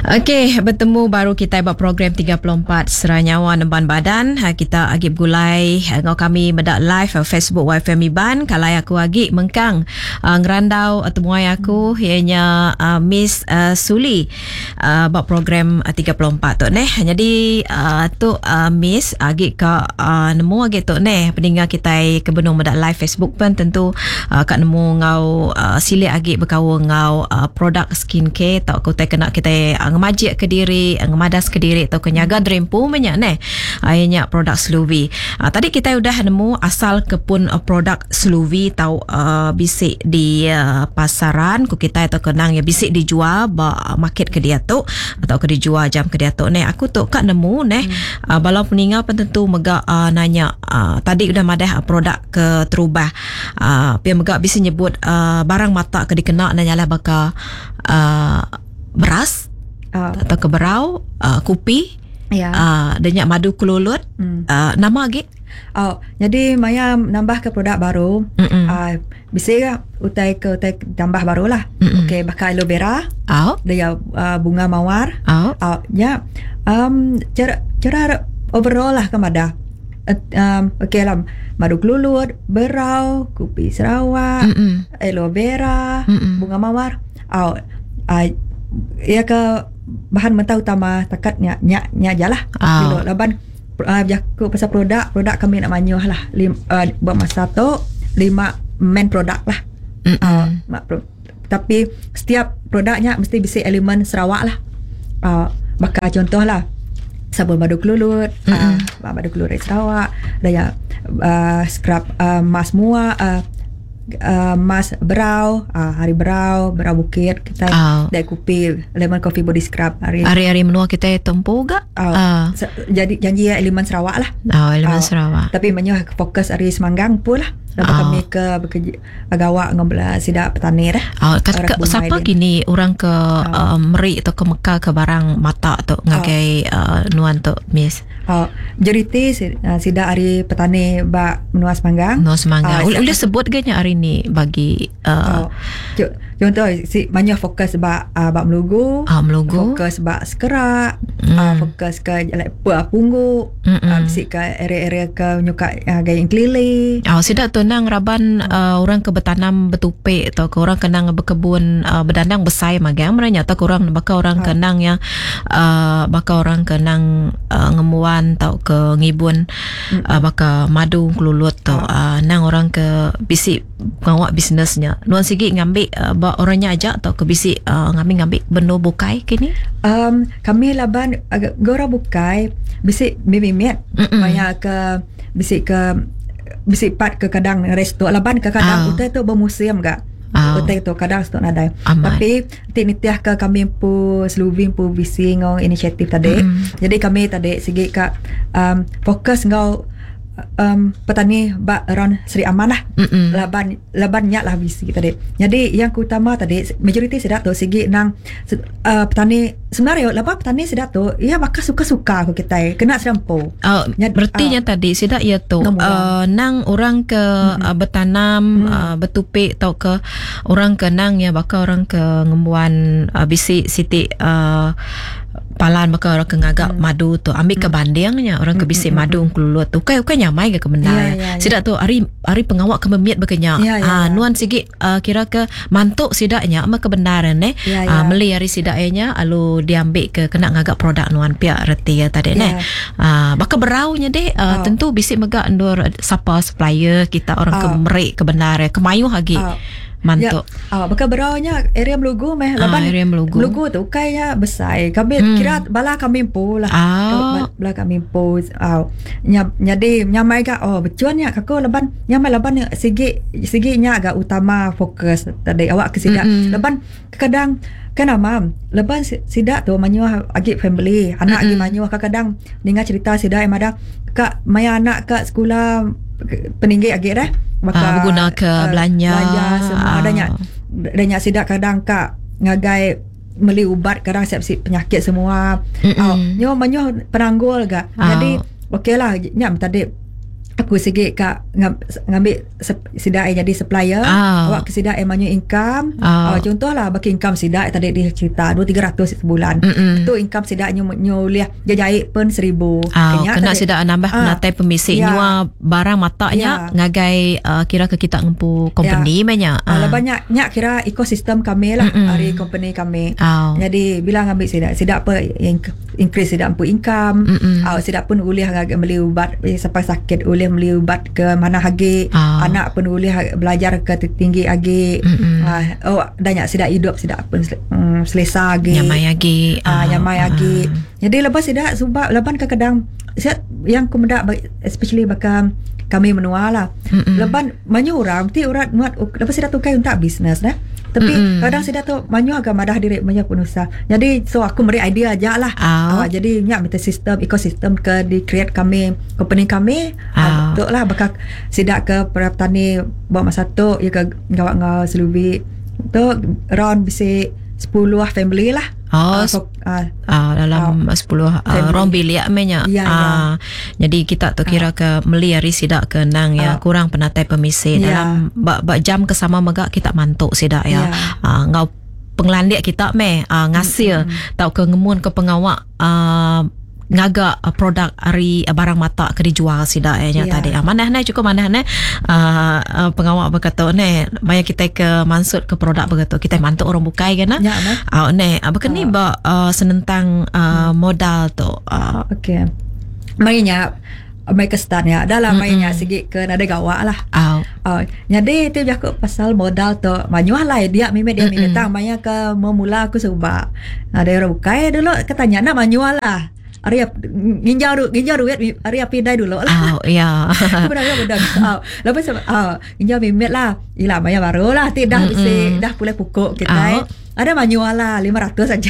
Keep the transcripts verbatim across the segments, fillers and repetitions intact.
Okey, bertemu baru kita buat program tiga puluh empat Seranyawa Nemban Badan. Ha, kita agip gulai ngau kami medak live uh, Facebook Y F M Iban. Kalau aku agip mengkang uh, ngerandau uh, temuai aku ianya uh, Miss uh, Suli uh, buat program uh, tiga puluh empat tu neh. Jadi uh, tu uh, Miss agip ka uh, nemu agip tu neh pendengar kita kebenung medak live Facebook pun tentu uh, kat nemu ngau uh, silik agip berkawa ngau uh, produk skincare tak kau tak kena kita uh, ngemajik ke diri, ngemadas ke diri atau kenyaga drempu banyak neh. Ayanya produk Sluvi. Uh, tadi kita udah nemu asal kepun uh, produk Sluvi tau uh, bisik di uh, pasaran ku kita atau kenang ya bisik dijual ba market ke dia tu atau ke dijual jam ke dia tu neh. Aku tu kat nemu neh hmm. uh, balau peninggal pun tentu mega uh, nanya uh, tadi udah madah uh, produk ke terubah. Uh, pia mega bisa nyebut uh, barang mata ke dikena nanya lah baka uh, beras Uh, atau keberau, uh, kopi, ya. uh, Denyak madu kelulut, hmm. uh, nama lagi. Oh, jadi Maya nambah ke produk baru. Uh, bisa utai ke utai tambah baru lah. Okey, bakal aloe vera. Oh. Dia uh, bunga mawar. Oh. Uh, ya. Um, cara cara overall lah kemada. Uh, um, Okey lah, madu kelulut, berau, kopi Sarawak, Mm-mm. aloe vera, Mm-mm. bunga mawar. Oh, uh, ia ke bahan mentah utama takatnya nyak nyak ajalah. Oh. Laban uh, jaku pasal produk produk kami nak manyuh lah lim, uh, buat masa tu lima main produk lah. Uh, pro, tapi setiap produknya mesti bisa elemen Sarawak lah. Uh, maka contoh lah sabun madu kelulut, uh, madu kelulut Sarawak, daya uh, scrub uh, mas mua, uh, Uh, mas berau, uh, hari berau, berau bukit kita oh. Dari kopi lemon coffee body scrub hari hari-hari menua kita tempuh gak? Uh, uh. Se- jadi janji ya elemen Sarawak lah. Oh, elemen uh, Sarawak. Tapi menyo fokus hari Semanggang pun lah. Lepas oh. kami ke bekerja agawak ngobla sidak petani dah. Oh, kat, ke, siapa gini orang ke oh. uh, Meri atau ke Mekah ke barang mata tu ngagai oh. uh, nuan tu Miss. Oh, majoriti uh, sidak hari petani ba menua Semanggang. Menua Semanggang. Uh, Boleh sebut ganya hari ni bagi uh, oh. Contoh si banyak fokus ba uh, ba melugu, uh, melugu, fokus ba sekerak, mm. uh, fokus ke like buah pungguk, uh, bisik ke area-area ke nyuka uh, gayeng kelili. Oh, sidak tenang raban uh, orang ke bertanam betupik atau ke orang kenang berkebun uh, berdandang besai magang merenya atau ke orang bakal orang uh. kenang yang uh, bakal orang kenang uh, ngemuan atau ke ngibun mm. uh, bakal madu kelulut tu uh. uh, nang orang ke bisik ngawak bisnesnya. Nuan sigi ngambil uh, orangnya aja atau ke bisik uh, ngambil-ngambil benda bukai kini? Um, kami laban agak gora bukai bisik mimimit banyak ke bisik ke bisik pat ke kadang resto laban ke kadang oh. utai tu bermuseum gak. Oh. Utai tu kadang tu nadai. Tapi tinitiah ke kami pu selubing pu bisi ngau inisiatif tadi. Mm. Jadi kami tadi segi ka um, fokus ngau Um, petani ba around Seri Aman lah. Mm-mm. laban laban nyak lah bisi tadi. Jadi yang utama tadi majoriti sedak tu segi nang uh, petani sebenarnya laban petani sedak tu ia bakal suka-suka aku kita kena serampo. Oh, berarti uh, tadi sedak ia tu uh, nang orang ke uh, bertanam mm. uh, betupik tau ke orang ke nang ya bakal orang ke ngembuan uh, bisi siti uh, palan bakal orang ke ngagak hmm. madu tu ambil ke bandingnya orang ke bisik hmm. madu kelulut tu kai kai nyamai ke kebenar ya, ya, ya. Sidak tu hari hari pengawak ke memiat bekenya ya, ya, ah, ya. Nuan sikit uh, kira ke mantuk sidaknya ama kebenaran eh ya, ya. Uh, meli hari sidaknya alu diambil ke kena ngagak produk nuan pia reti ya tadi ya. Neh uh, bakal beraunya deh uh, oh. Tentu bisik megak endor siapa supplier kita orang oh. ke merik kebenaran kemayuh lagi oh. Mantuk. Ya, ah, bakal beraunya area Melugu meh. Laban ah, area Melugu. Melugu tu kaya besar. Kami hmm. kira bala kami pu lah. Ah. Bala kami pu. Ah. Jadi nyamai ka oh becuannya kako laban nyamai laban sigi sigi nya agak utama fokus tadi awak ke sidak. Mm-hmm. Laban kadang kan ama leban sidak tu manyuah agi family anak agi manyuah kadang dengar cerita sidak yang ada kak maya anak kat sekolah peninggi agi dah maka uh, guna ke uh, belanja belanja semua uh. adanya adanya sidak kadang kak ngagai meli ubat kadang siap-siap penyakit semua oh nyo manyuh penanggul gak uh. Jadi okeylah nyam tadi aku sikit kak ngam, ngambil sidak jadi supplier. Oh. Awak ke sidak emangnya income. Oh. Uh, contohlah bagi income sidak tadi dia cerita dua tiga ratus sebulan. Mm-mm. Itu income sidaknya nyuliah dia jahit pun seribu. Oh, kena tadi, sidak nambah uh, penatai pemisik ya. Nyua barang mataknya ya. Ngagai uh, kira ke kita ngempu company ya. Banyak. Uh. Uh, banyak nyak kira ekosistem kami lah. Mm-mm. Hari company kami. Oh. Jadi bila ngambil sidak sidak apa increase sidak empu income. Uh, sidak pun boleh agak beli ubat sampai sakit boleh beli ubat ke mana hagi. Oh. Anak pun boleh belajar ke tinggi lagi. Uh, oh banyak sidak hidup sidak pun um, selesa lagi. Nyamai lagi. Ah uh, nyamai lagi. Uh. Jadi lepas sidak sebab lepas kadang siap yang kemudak especially bakal kami menua lah. Lepas banyak orang ti orang muat lepas sidak tukai untuk bisnes dah. Tapi mm-mm. kadang saya tu banyak agak madah diri banyak pengusaha. Jadi so aku beri idea aja lah. Oh. Uh, jadi nyak minta sistem ekosistem ke di create kami company kami. Oh. Uh, lah bakal sidak ke petani buat masa tu ya ke gawak ngau selubi. Tu around bisa sepuluh family lah. Oh, uh, so, uh, uh, dalam uh, sepuluh uh, rom bilik menya. Ya, uh, ya. Jadi kita tu kira ke meli hari sidak ke nang ya uh, kurang penatai pemisik ya. Dalam bak bak jam ke sama megak kita mantuk sidak ya. Ya. Uh, ngau penglandik kita meh uh, ngasil mm-hmm. tau ke ngemun ke pengawak uh, ngaga uh, produk hari uh, barang mata ke dijual sidak eh yeah. tadi. Ah uh, manah nai cukup manah nai uh, uh, pengawak berkata ne maya kita ke mansut ke produk berkata kita mantuk orang bukai kan ah. Ya uh, ne uh, berkeni uh. ba uh, senentang uh, hmm. modal tu. Uh, Okey. Mainnya mai ke start ya dalam mainnya segi ke ada gawak lah. Oh. Oh, jadi tu jakut pasal modal tu manyuah lah dia mimet dia mimet tang maya ke memula aku sebab ada orang bukai dulu katanya nak manyuah lah. Ari ginjau du ginjau duit ari api dai dulu lah. Oh ya. Benar benar. Oh, lepas ah ginjau mimet lah. Ila maya baru lah tidak bisa dah pulai pukuk kita. Oh. Ada manual lah lima ratus saja.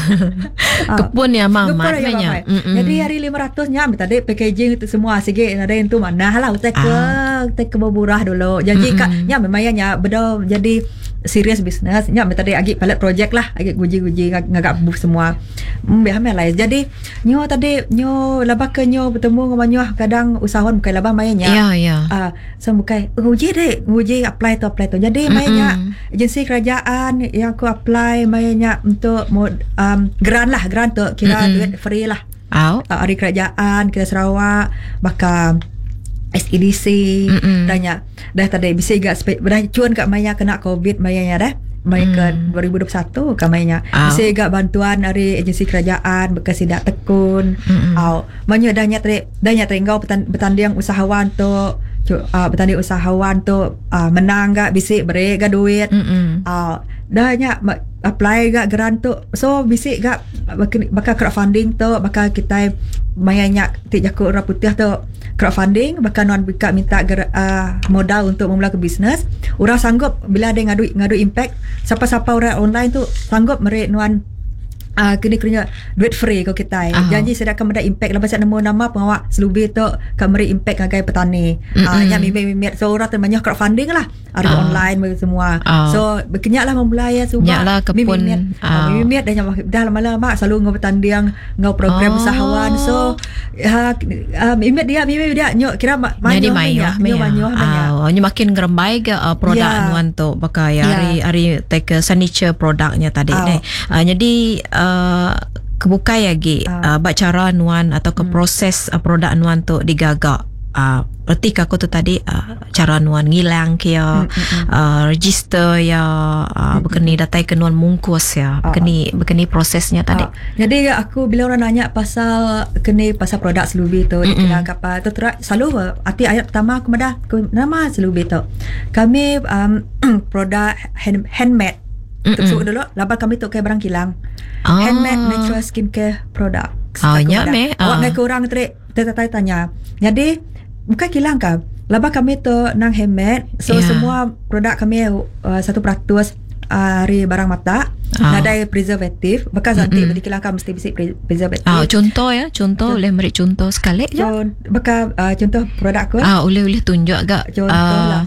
Kepun ya mamat banyak. Jadi hari lima ratus nya tadi packaging itu semua sige ada yang tu mana lah utek ke utek ke berburah dulu. Jadi kak nya memang nya bedo jadi serius bisnes nya tadi agi pilot project lah agi guji-guji ngagak buh semua. Biar lah. Jadi nyo tadi nyo labak ke nyo bertemu dengan nyo kadang usahawan bukan labah mayanya. Ya ya. Ah so bukan uji deh uji apply tu apply tu. Jadi mayanya agensi kerajaan yang aku apply mayanya untuk um, grant lah grant tu kira mm-hmm. duit free lah. Oh. Uh, hari kerajaan kita Sarawak bakal S E D C tanya dah tadi bisa gak dah cuan kat maya kena covid mayanya dah maya mm. ke dua ribu dua puluh satu kat mayanya oh. bisa gak bantuan dari agensi kerajaan bekas sidak tekun au oh. manya dah nyat dah nyat engkau bertanding usahawan tu uh, bertanding usahawan tu uh, menang gak bisa beri gak duit au uh, dah nyat apply gak grant tu so bisik gak bakal crowdfunding tu bakal kita mayanya tik jakut orang putih tu crowdfunding bakal non bika minta uh, modal untuk memula ke bisnes orang sanggup bila ada ngadu ngadu impact siapa-siapa orang online tu sanggup merek nuan Uh, kini kerja duit free kau kita uh-huh. janji saya akan ada impact lepas saya nemu nama pengawak selubi tu kameri impact ngagai petani ah nya mimit-mimit so orang terbanyak crowdfunding lah ada uh-huh. online semua uh-huh. so berkenyak lah memulai ya subah mimit uh-huh. mimit dah nyamah dah lama-lama selalu ngau bertanding ngau program uh-huh. usahawan so uh, uh, mimit dia mimit dia nyok kira jadi manyuh manyuh banyak makin gerembai ke uh, produk yeah. anuan tu pakai hari yeah. hari take furniture produknya tadi uh. ni uh, jadi Uh, kebukai lagi uh, uh, bak cara nuan atau ke proses uh, produk nuan tu digagak uh, berarti aku tu tadi uh, cara nuan ngilang ke ya uh, register ya uh, berkeni datai ke nuan mungkus ya berkeni uh, berkeni prosesnya tadi uh, jadi aku bila orang nanya pasal keni pasal produk selubi tu kena apa tu terus selalu arti ayat pertama aku madah nama selubi tu kami um, produk hand, handmade Tuk dulu lepas kami tu kayak barang kilang oh. handmade natural skincare products oh nya me awak ngai kurang trik tanya tanya jadi bukan kilang kan lepas kami tu nang handmade so yeah. semua produk kami uh, satu peratus hari barang mata oh. ada preservatif bekas nanti bagi kilang kan mesti bisi preservatif oh, contoh ya contoh boleh beri contoh sekali je bekas uh, contoh produk aku ah boleh boleh tunjuk agak contoh uh. lah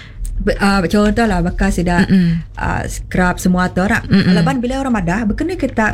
Uh, contoh lah bekas sudah uh, scrub semua tu orang. Lepas bila orang madah berkena kita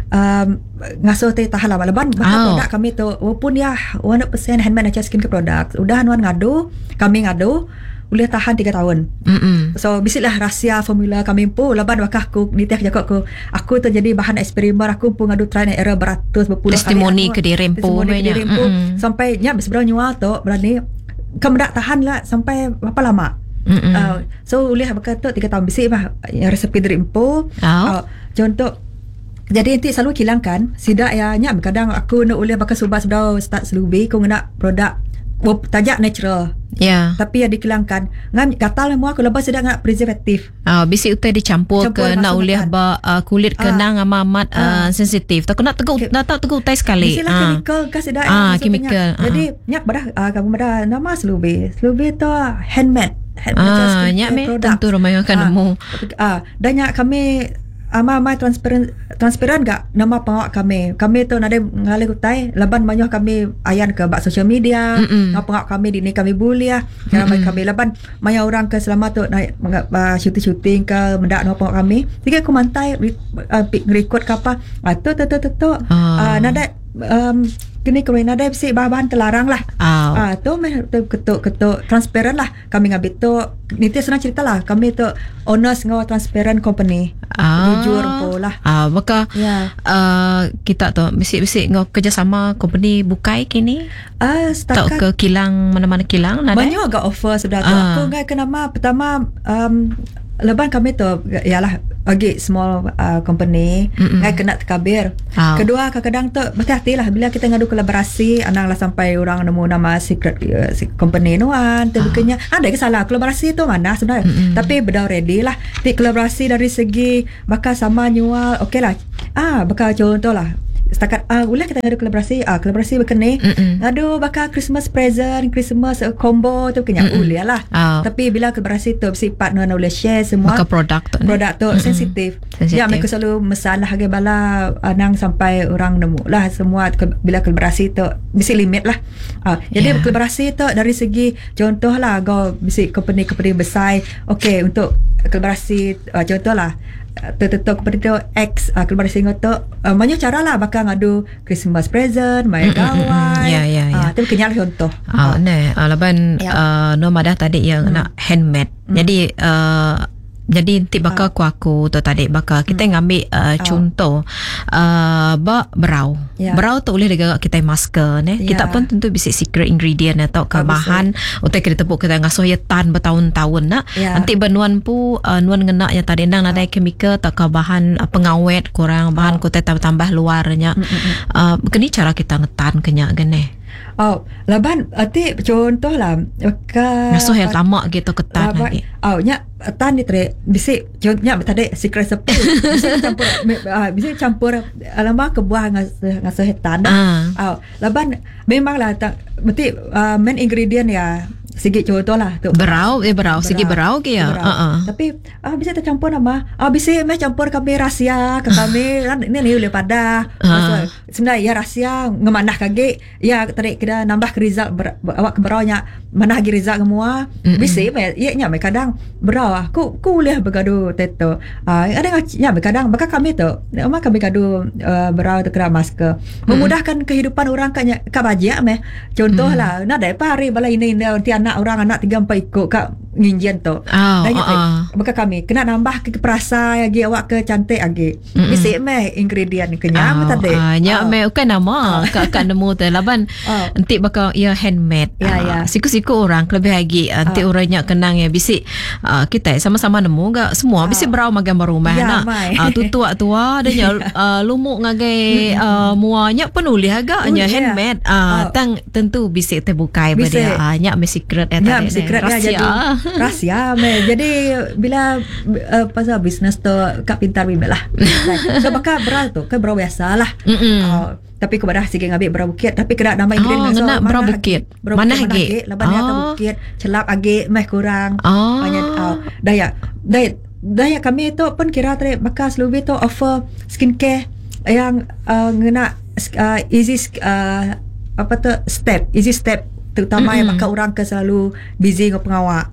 um, ngasuh teh tahan lama leban bahkan Oh. produk kami tu walaupun ya one hundred percent handmade natural skincare product udah nuan ngadu kami ngadu boleh tahan tiga tahun. Mm-mm. So bisitlah rahsia formula kami pun leban bakah aku ni teh cakap aku aku tu jadi bahan eksperimen aku pun ngadu try and error beratus berpuluh Testimoni ke kali diri empu testimoni ke banyak. diri empu Mm-mm. sampai nya sebenarnya nyual tu berani kamu tak tahan lah sampai berapa lama. Mm-mm. Uh, so boleh bakal tu tiga tahun bisik bah yang resepi dari empu. Oh. Uh, contoh jadi nanti selalu kilangkan sidak ya nya kadang aku nak boleh bakal subas sebenarnya start selubi aku nak produk oh, tajak natural Ya. tapi yang dikilangkan ngam gatal semua aku lepas sudah nak preservatif. Ah, bisi utai dicampur Campur ke nak masuk uliah makan. ba uh, kulit Ah. kenang amat uh, Ah. sensitif. Tak nak teguh, Ke- nak tak teguh utai sekali. Mestilah Ah. chemical kan sudah Ah, yang chemical, masuk jadi nyak pada uh, kamu pada nama selubi selubi tu handmade Ah, nyak me tentu ramai akan nemu. Ah, dan nyak kami ama mai transparent transparent gak nama pengawak kami. Kami tu nade ngalih utai laban banyak kami ayan ke bak social media. Mm-mm. Ngap pengawak kami di ni kami buliah. Cara mai kami laban banyak orang ke selama tu naik uh, shooting-shooting ke mendak nama pengawak kami. Tiga aku mantai uh, record ke apa. Ah tu tu tu tu. tu. Ah. Ah nade um, kini kau nade bisi bahan terlarang lah. Ah. Ah tu meh tu ketuk-ketuk transparent lah. Kami ngambil tu niti senang cerita lah. Kami tu owners ngau transparent company. Ah. Jujur po lah. Ah, maka Ya. uh, kita tu bisik-bisik ngau kerjasama company bukai kini. Ah Tak setakat ke kilang mana-mana kilang nada. banyak agak offer sebenarnya tu. Ah. Aku ngai kenama pertama um, leban kami tu ialah bagi small uh, company Mm-mm. ngai kena terkabir. Ah. Kedua kadang-kadang tu berhati-hati lah bila kita ngadu kolaborasi anang lah sampai orang nemu nama secret uh, si company nuan tu bukannya ada ke salah kolaborasi tu mana sebenarnya. Mm-mm. Tapi bedah ready lah. Tapi kolaborasi dari segi bakal sama nyual okey lah. Ah bakal contoh lah setakat ah boleh kita ngadu kolaborasi ah kolaborasi berkene Mm-mm. ngadu bakal Christmas present Christmas uh, combo tu kena boleh lah. Ah. Tapi bila kolaborasi tu mesti partner nak boleh share semua Maka produk tu. ni. produk tu Mm-mm. sensitif. Sensitif. Ya mereka selalu masalah harga bala anang sampai orang nemu lah semua ke- bila kolaborasi tu mesti limit lah. Ah, jadi Yeah. kolaborasi tu dari segi contoh lah go mesti company-company besar okey untuk kolaborasi uh, contoh lah tertentu kepada tu X uh, kolaborasi dengan tu uh, banyak cara lah bakal ngadu Christmas present mai Mm, mm, mm, mm. kawan. Ya, ya, ya. Ah, tapi kenyal contoh. Ah, ne, ah, laban Ya. uh, no madah tadi yang Hmm. nak handmade. Hmm. Jadi uh, jadi nanti bakal ku aku tu tadi bakal kita ngambil uh, Ah. contoh uh, ba berau. Ya. Berau tu boleh digagak kita masker ne. Ya. Kita pun tentu bisa secret ingredient atau ke Ah, bahan utai kita tepuk kita ngasuh ya tan bertahun-tahun nak. Ya. Nanti benuan pu uh, nuan ngena yang tadi nang ada chemical tak ke bahan uh, pengawet kurang bahan ku tambah luarnya. Mm, mm, mm. Uh, kini cara kita ngetan kenya gene. Oh, laban arti contoh lah ke Ngasuh yang lama gitu ketan laban, lagi. oh nya tan ni tre bisi contohnya tadi secret recipe bisa campur uh, bisa campur lama ke buah ngasuh ngasuh tan dah. Ah. Oh, laban memanglah tak berarti uh, main ingredient ya segi contoh lah tu. Berau, eh berau, segi berau ke ya. Berau. Uh-uh. Tapi ah bisa tercampur nama. Ah bisa meh campur kami rahsia ke kami kan ini ni boleh pada. Ah. Sebenarnya ya rahsia ngemanah kage ya tarik kita nambah ke result ber, ber, awak ke beraunya manah lagi result semua. Mm-mm. Bisa meh ya nya meh kadang berau ah. Ku ku boleh bergaduh teto. Ah ada nya meh kadang bakal kami tu. Mak kami gaduh uh, berau tu kena masker. Memudahkan kehidupan orang kanya ka bajak meh. Contohlah nak ada apa hari bala ini ini nanti anak orang anak tiga empat ikut kak nginjian tu. Oh, Dan uh-uh. uh, bakal kami kena nambah ke perasa lagi awak ke cantik lagi. Mm-mm. Bisa meh ingredient kenyam tadi. Ah, nya Ah. me bukan nama kak kak nemu tu laban Oh. nanti bakal ya handmade. Ya, Ah, ya. Siku-siku orang lebih lagi nanti Ah. orangnya kenang ya bisi ah, kita sama-sama nemu gak semua Ah. bisi berau magan berumah Ya, nak. mai. Ah, tu tua-tua dan ya ah, lumuk ngagai ah, muanya penulis agaknya Boleh, handmade. ya. Ah, Oh. tang tentu bisi terbukai Bisi. pada ah, nya me secret eh Ya, tadi mesti ni. kira dia jadi Rahsia. rahsia meh. Jadi bila uh, pasal bisnes tu kak pintar bimbel lah. So bakal berau tu kan berau biasa lah. Mm-mm. Uh, tapi kepada sikit ngambil berau bukit tapi kena nama Oh, ingredient ngena berau bukit. Mana hagi? laban dia atas Oh. bukit celap agi meh kurang. Oh. Banyak uh, daya daya daya kami tu pun kira tadi bakal selalu tu offer skincare yang uh, ngena uh, easy uh, apa tu step easy step terutama Mm-mm. yang bakal orang ke selalu busy dengan pengawak.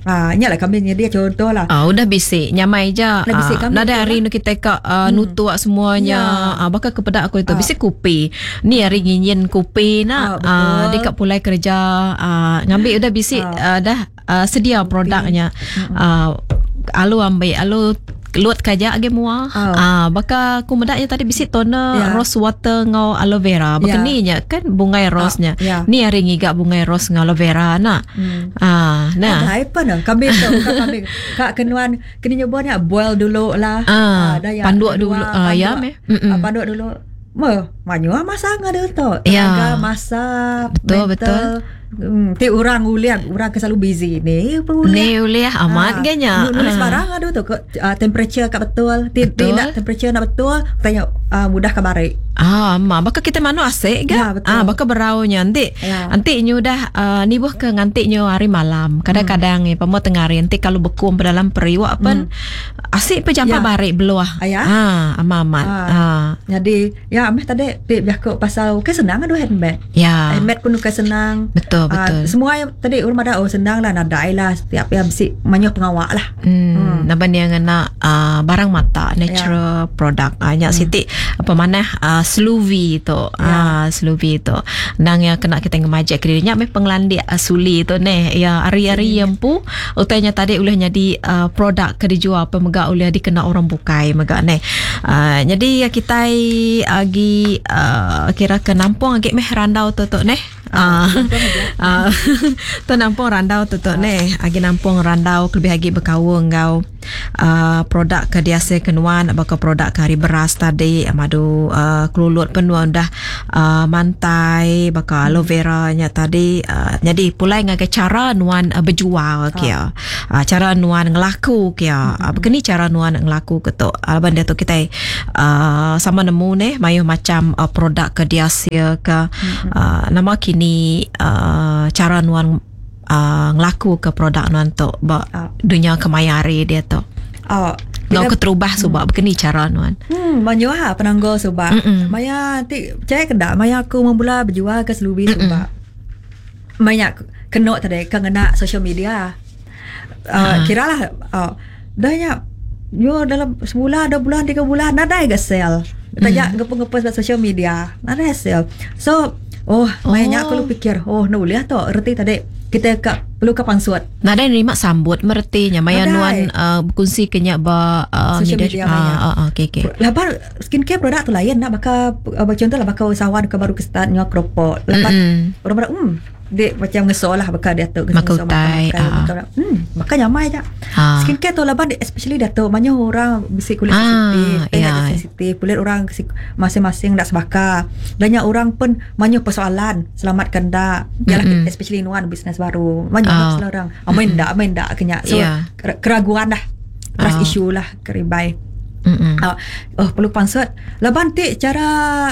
Ah, ingatlah kami nyedia contoh lah. Ah, udah bisik nyamai je. Dah bisik kami Nada betul hari lah. nu kita ka uh, Hmm. nutuak semuanya. Ya. Ah, bakal kepada aku itu Ah. bisik kopi. Ni hari nginyin kopi nak. Ah, Ah, betul. dia kat pulai kerja ah, ngambil udah bisik ah. Ah. dah uh, sedia produknya. Ah, alu ambil alu luat kaja age mua. Oh. Ah, baka aku medaknya tadi bisik toner Ya. rose water ngau aloe vera. Baka Ya. ni nya kan bunga rose-nya. ya. Ni hari ngigak bunga rose ngau aloe vera nak. Hmm. Ah, nah. Nah, apa nah? Kami tu kak kami kak kenuan kini nyoba boil dulu lah. Ah, dah yang panduk kedua, dulu. Ah, ya, meh. Mm-mm. Ah, panduk dulu. Meh, manyo masak ngada tu. Ya. Tenaga masak. Betul, mental. betul. Hmm, ti orang ulian, orang ke selalu busy ni. Ni boleh amat ganya. Nulis barang ada tu ke uh, temperature kat betul. Ti Betul. nak temperature nak betul, tanya uh, mudah ke barik. Ah, ma baka kita manu asik ke? Ya, betul. Ah, baka beraunya nanti. Ya. Nanti nyu dah uh, ni buh ke nganti nyu hari malam. Kadang-kadang ni pemo tengah hari nanti kalau bekum pada dalam periwak pun asik pe jampa Ya. barik beluah. Ah, ya. Ah, amat. Ah. Ah. Jadi, ya ameh tadi ti biak pasal ke senang ada handmade. Ya. Handmade pun ke senang. Betul, Ah, betul. semua yang tadi urut ada oh senang lah nadai lah setiap yang mesti banyak pengawak lah. Hmm, Hmm. naban yang ngena uh, barang mata natural product banyak hmm. siti apa mana uh, sluvi tu ah sluvi tu nang yang kena kita ngemajak dirinya me penglandi uh, suli tu ne ya hari-hari yang pu utanya tadi uleh jadi uh, produk ke dijual apa mega uleh dikena orang bukai mega ne uh, jadi kita agi uh, kira ke nampung agi meh randau tu tu ne ah uh, tu nampung randau tu tu ne agi nampung randau lebih lagi berkawung kau uh, produk ke diase kenuan bakal produk ke hari beras tadi madu uh, kelulut penuan dah uh, mantai bakal aloe vera nya tadi uh, jadi pulai ngagai cara nuan uh, berjual kia uh, cara nuan ngelaku kia uh, begini cara nuan ngelaku ke tu uh, benda tu kita uh, sama nemu ne mayu macam uh, produk ke diase ke uh, nama kini uh, cara nuan uh, ngelaku ke produk nuan tu ba Ah. dunia kemayari dia tu Oh, ngau keterubah sebab begini cara nuan. Hmm, banyak ha penanggo sebab Mm-mm. maya ti cai kedak maya aku memula berjual ke selubi sebab maya kena tadi kena social media. Uh, Ha. kiralah uh, dahnya yo dalam sebulan, dua bulan, tiga bulan nada ga sell. Tajak ngepung-ngepung social media, nada sell. So, oh, maya aku lu pikir, oh nulis tu erti tadi kita ka, perlu kapan suat. Nada nerima sambut mertinya maya Nadai. nuan uh, berkongsi kenya ba uh, Social media banyak. ah ah okey okey. Labar skincare produk tu lain nak bakal uh, contoh lah bakal usahawan ke baru ke start nyok keropok. Lepas Mm-mm. orang-orang hmm dia macam ngesol lah bakal dia tu Bakal utai, ah. hmm bakal nyamai je. Ah. Skincare tu labar especially dia tu banyak orang bisi kulit Ah, sensitif, ya. yeah. sensitif, kulit orang si- masing-masing tak sebakar. Banyak orang pun banyak persoalan selamatkan dak. Yalah Mm-mm. especially nuan bisnes baru. Banyak Ah. masalah orang. Amin dak, amin dak kenya. So Ya. ker- keraguan dah. Trust Ah. issue lah keribai. Mm-mm. Uh, oh perlu pansut. Laban ti cara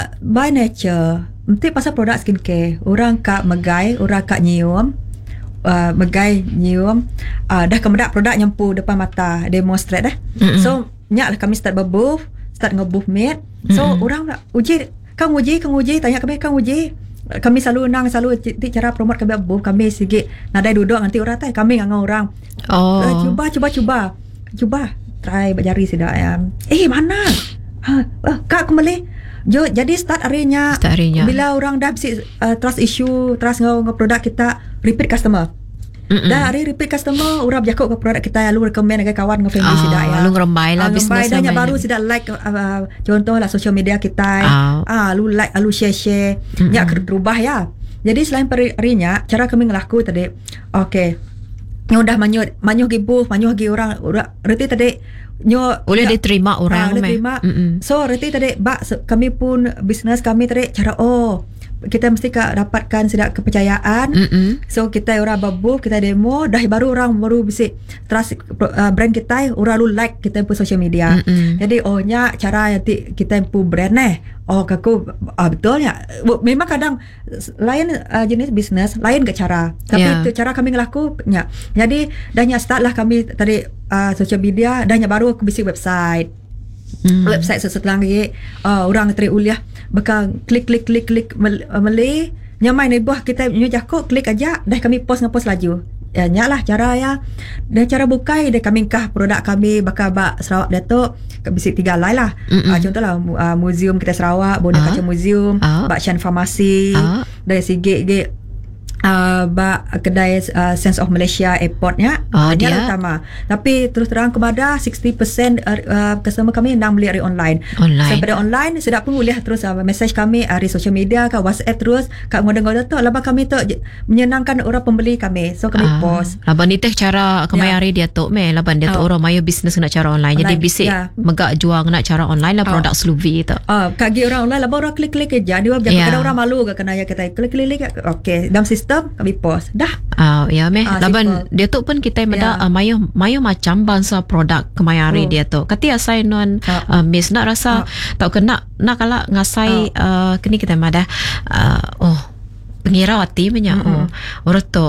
by nature. Nanti pasal produk skincare. Orang kak megai, orang kak nyium. Uh, megai nyium. Uh, dah kemedak produk nyampu depan mata demonstrate dah. Mm-mm. So nyak lah kami start berbuff, start ngebuff mate. So Mm-mm. orang nak uji, kang uji, kang uji, tanya kami kang uji. Kami selalu nang selalu ti cara promote kami buff kami sikit nadai duduk nanti orang tai kami ngang orang. Oh. Uh, cuba cuba cuba. Cuba try berjari sidak ya. Eh mana? Ha, uh, kak kembali. Jo jadi start harinya. Start harinya. Bila orang dah bisi uh, trust issue, trust ngau ngau produk kita, repeat customer. Mm-mm. Dah hari repeat customer, orang berjakut ke produk kita, lalu recommend ke kawan ke family Ah, sidak ya. lalu ngerembai lah Ah, bisnes ngerembai dah namanya. baru sidak like uh, contoh lah social media kita. Ah. Ah, lalu like, lalu share share. Mm-mm. Ya berubah ya. Jadi selain harinya, cara kami ngelaku tadi. Okay. Yang dah manyuh manyuh gi buff, manyuh gi orang, orang reti tadi nyo Boleh ya, diterima orang ah, boleh meh. terima. Mm-mm. So reti tadi bak se- kami pun bisnes kami tadi cara oh kita mesti ka dapatkan sedak kepercayaan. Mm-mm. So kita orang babu kita demo dah baru orang baru bisa trust uh, brand kita orang lu like kita pun social media. Mm-mm. Jadi oh nya cara nanti kita pun brand eh. Oh kaku uh, betulnya memang kadang lain uh, jenis bisnes lain ke cara. Tapi Yeah. tu cara kami ngelaku nya. Jadi dah nya start lah kami tadi uh, social media dah nya baru aku bisi website. Mm. Website sesetelah lagi uh, orang teri uliah bakal klik klik klik klik mel- uh, Malay nyamai ni buah kita nyu jakuk klik aja dah kami post ngepost laju ya nyak lah cara ya dan cara bukai dia kami kah produk kami bakal bak Sarawak Datuk bisi tiga lai lah. Uh, contohlah uh, muzium kita Sarawak, Bonda uh. Kaca Museum, uh. Bak Shan Farmasi, uh. dari Sigit Uh, bak kedai uh, Sense of Malaysia Airportnya oh, dia dia utama. Tapi terus terang kepada enam puluh peratus uh, customer kami nak beli dari online. Online. Daripada online sedap pun boleh terus uh, message kami dari uh, social media ke WhatsApp terus kat ngoda-ngoda tu laba kami tu menyenangkan orang pembeli kami. So kami uh, post. Laban ni teh cara kemayari yeah. dia tu me laban dia tu oh. orang mayo bisnes nak cara online. online. Jadi bisik yeah. megak jual nak cara online lah oh. produk Sluvi tu. Ah, uh, kaki orang online laba orang klik-klik je. Dia yeah. kadang orang malu ke kena ya kita klik-klik. Okey, dalam sistem kami post dah. Ah, ya meh. Ah, laban dia tu pun kita meda yeah. uh, mayo mayo macam bangsa produk kemayari oh. dia tu. Kati asai non uh, uh, miss nak rasa uh. tak kena nak kala ngasai uh. uh, kini kita mada uh, oh pengirawati punya mm-hmm. oh orang tu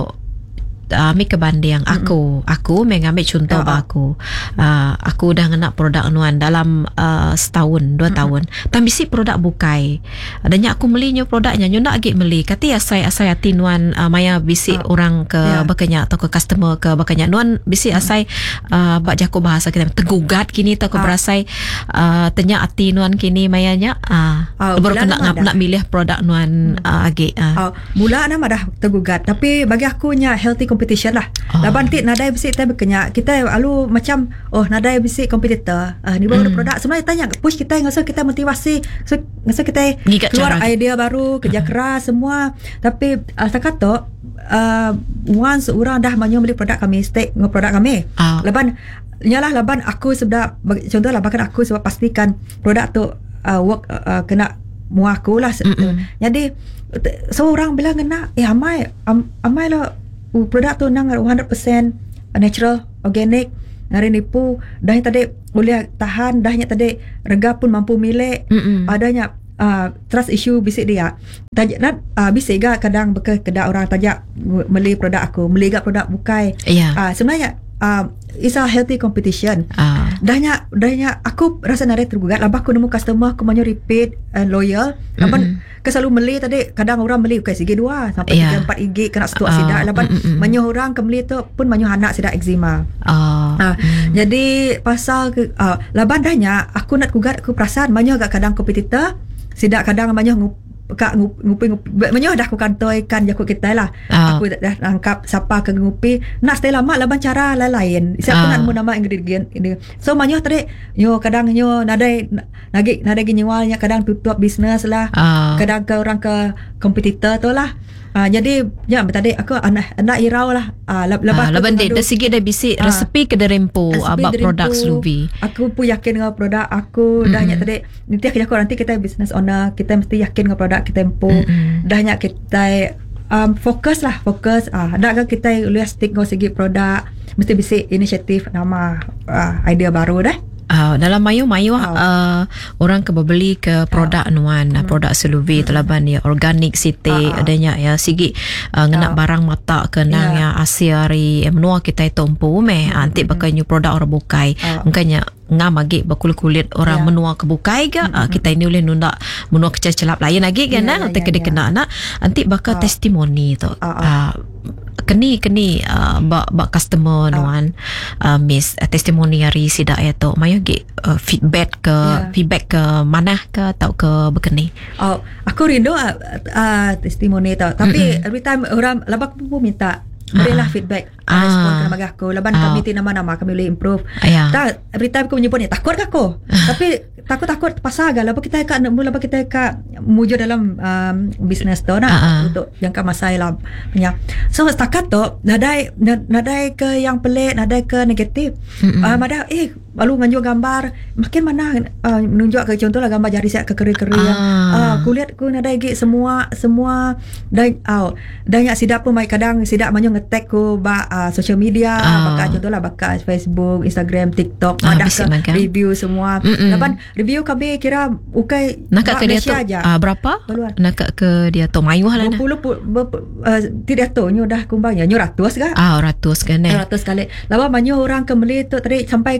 ambil kebanding aku mm-hmm. aku mengambil contoh uh, aku uh, aku dah nak produk nuan dalam uh, setahun dua mm-hmm. tahun tapi si produk bukai adanya aku belinya produknya nyo nak agak beli kati asai asai hati nuan uh, maya bisi uh, orang ke yeah. bakanya atau ke customer ke bakanya nuan bisi mm-hmm. asai uh, bak jago bahasa kita tegugat kini tak uh. berasai uh, tanya hati nuan kini mayanya uh, uh, baru nak nak, nak milih produk nuan mm. uh, agak uh. uh, mula nama dah tegugat tapi bagi aku nya healthy competition lah. Oh. Laban ti nadai bisik kita berkenyak. Kita lalu macam oh nadai bisik kompetitor. Ah uh, ni baru mm. produk sebenarnya tanya push kita ngasa kita motivasi. So ngasa kita Gigat keluar idea baru, kerja uh-huh. keras semua. Tapi uh, tak kata uh, once orang dah banyak beli produk kami, stay dengan produk kami. Uh. Laban nyalah laban aku sebab contohlah bahkan aku sebab pastikan produk tu uh, work uh, kena muah aku lah. Mm-mm. Jadi seorang bilang kena eh amai am, amai lah Uh, produk tu nang one hundred percent natural, organic, ngari nipu, dah tadi boleh tahan, dah tadi rega pun mampu milik, mm-mm. adanya uh, trust issue bisik dia. Tajak nak uh, bisik gak kadang bekas kedai orang tajak beli produk aku, beli gak produk bukai. Yeah. Uh, sebenarnya uh, it's a healthy competition. Uh. Dahnya dahnya aku rasa nare tergugat, labah aku nemu customer aku banyak repeat and loyal. Laban mm-hmm. ke selalu beli tadi kadang orang beli bukan segi dua sampai yeah. tiga empat I G kena stok uh, sidak laban mm-mm. banyak orang ke beli tu pun banyak anak sidak eczema. Uh, uh, mm. Jadi pasal ke, uh, laban dahnya aku nak gugat aku perasan banyak agak kadang kompetitor sidak kadang banyak ngup, kak ngupi ngupi banyak dah aku kantoi kan jakut kita lah. Uh. Aku dah, dah tangkap siapa ke ngupi nak stay lama laban cara lain. Siapa uh. nak nama nama ingredient ini. So banyak tadi yo kadang yo nadai lagi nadai ginyawalnya kadang tutup bisnes lah. Uh. Kadang ke orang ke kompetitor tu lah. Uh, jadi ya tadi aku anak anak irau lah. Uh, lepas uh, lepas dia sikit dah bisik uh, resepi ke derempo abak produk Sluvi. Aku pun yakin dengan produk aku. Mm-hmm. Dahnya tadi nanti aku nanti kita business owner kita mesti yakin dengan produk kita empu. Mm-hmm. Dahnya kita um, fokus lah fokus. Ah, uh, ada kan kita lihat stick dengan segi produk mesti bisik inisiatif nama uh, idea baru dah. Uh, dalam mayu-mayu oh. uh, orang ke beli ke produk oh. nuan hmm. produk Sluvi hmm. telaban ya organik site uh, uh. adanya ya sigi uh, ngenak uh. barang mata kenang yeah. ya asiari menua kita tompu meh hmm. antik pakai new produk orang bukai uh. makanya ngam agi bakul-kulit orang yeah. menua ke bukai ga mm-hmm. uh, kita ini boleh nunda menua kecel-celap lain lagi kan yeah, nanti yeah, kena yeah. kena nak nanti bakal uh. testimoni tu uh, uh. uh, keni keni uh, bak bak customer uh. nuan uh, miss uh, testimoni hari sidak ya tu mayo gi uh, feedback ke yeah. feedback ke mana ke atau ke bekeni oh aku rindu uh, uh, testimoni tu tapi mm-hmm. every time orang labak pun minta berilah uh. feedback uh. respon kena bagi aku laban uh. kami ti nama-nama kami boleh improve yeah. tak every time aku menyebut ni takut ke aku tapi takut-takut pasal agak lepas kita kat mula lepas kita kat mujur dalam um, bisnes tu nak uh-huh. untuk jangka masa lah punya. So setakat tu nadai nadai ke yang pelik, nadai ke negatif. Mm-hmm. Uh, madah eh lalu nganjuk gambar makin mana uh, menunjuk ke contohlah gambar jari saya ke keri-keri yang uh. uh, aku lihat aku nadai ke semua semua dan out. Dan yang sidak pun mai kadang sidak banyak nge-tag ku ba uh, social media uh. bakal contohlah bakal Facebook, Instagram, TikTok, uh, ada ke review semua. Mm-mm. Lepas review kami kira ukai nak ke dia tu uh, berapa? Baluan. Nak ke dia tu mayuh lah. Berpuluh uh, tidak tahu nyo dah kumbangnya nyo ratus kan? Ah ratus kan eh. Ratus kali. Lawan banyak orang kembali tu tadi sampai customer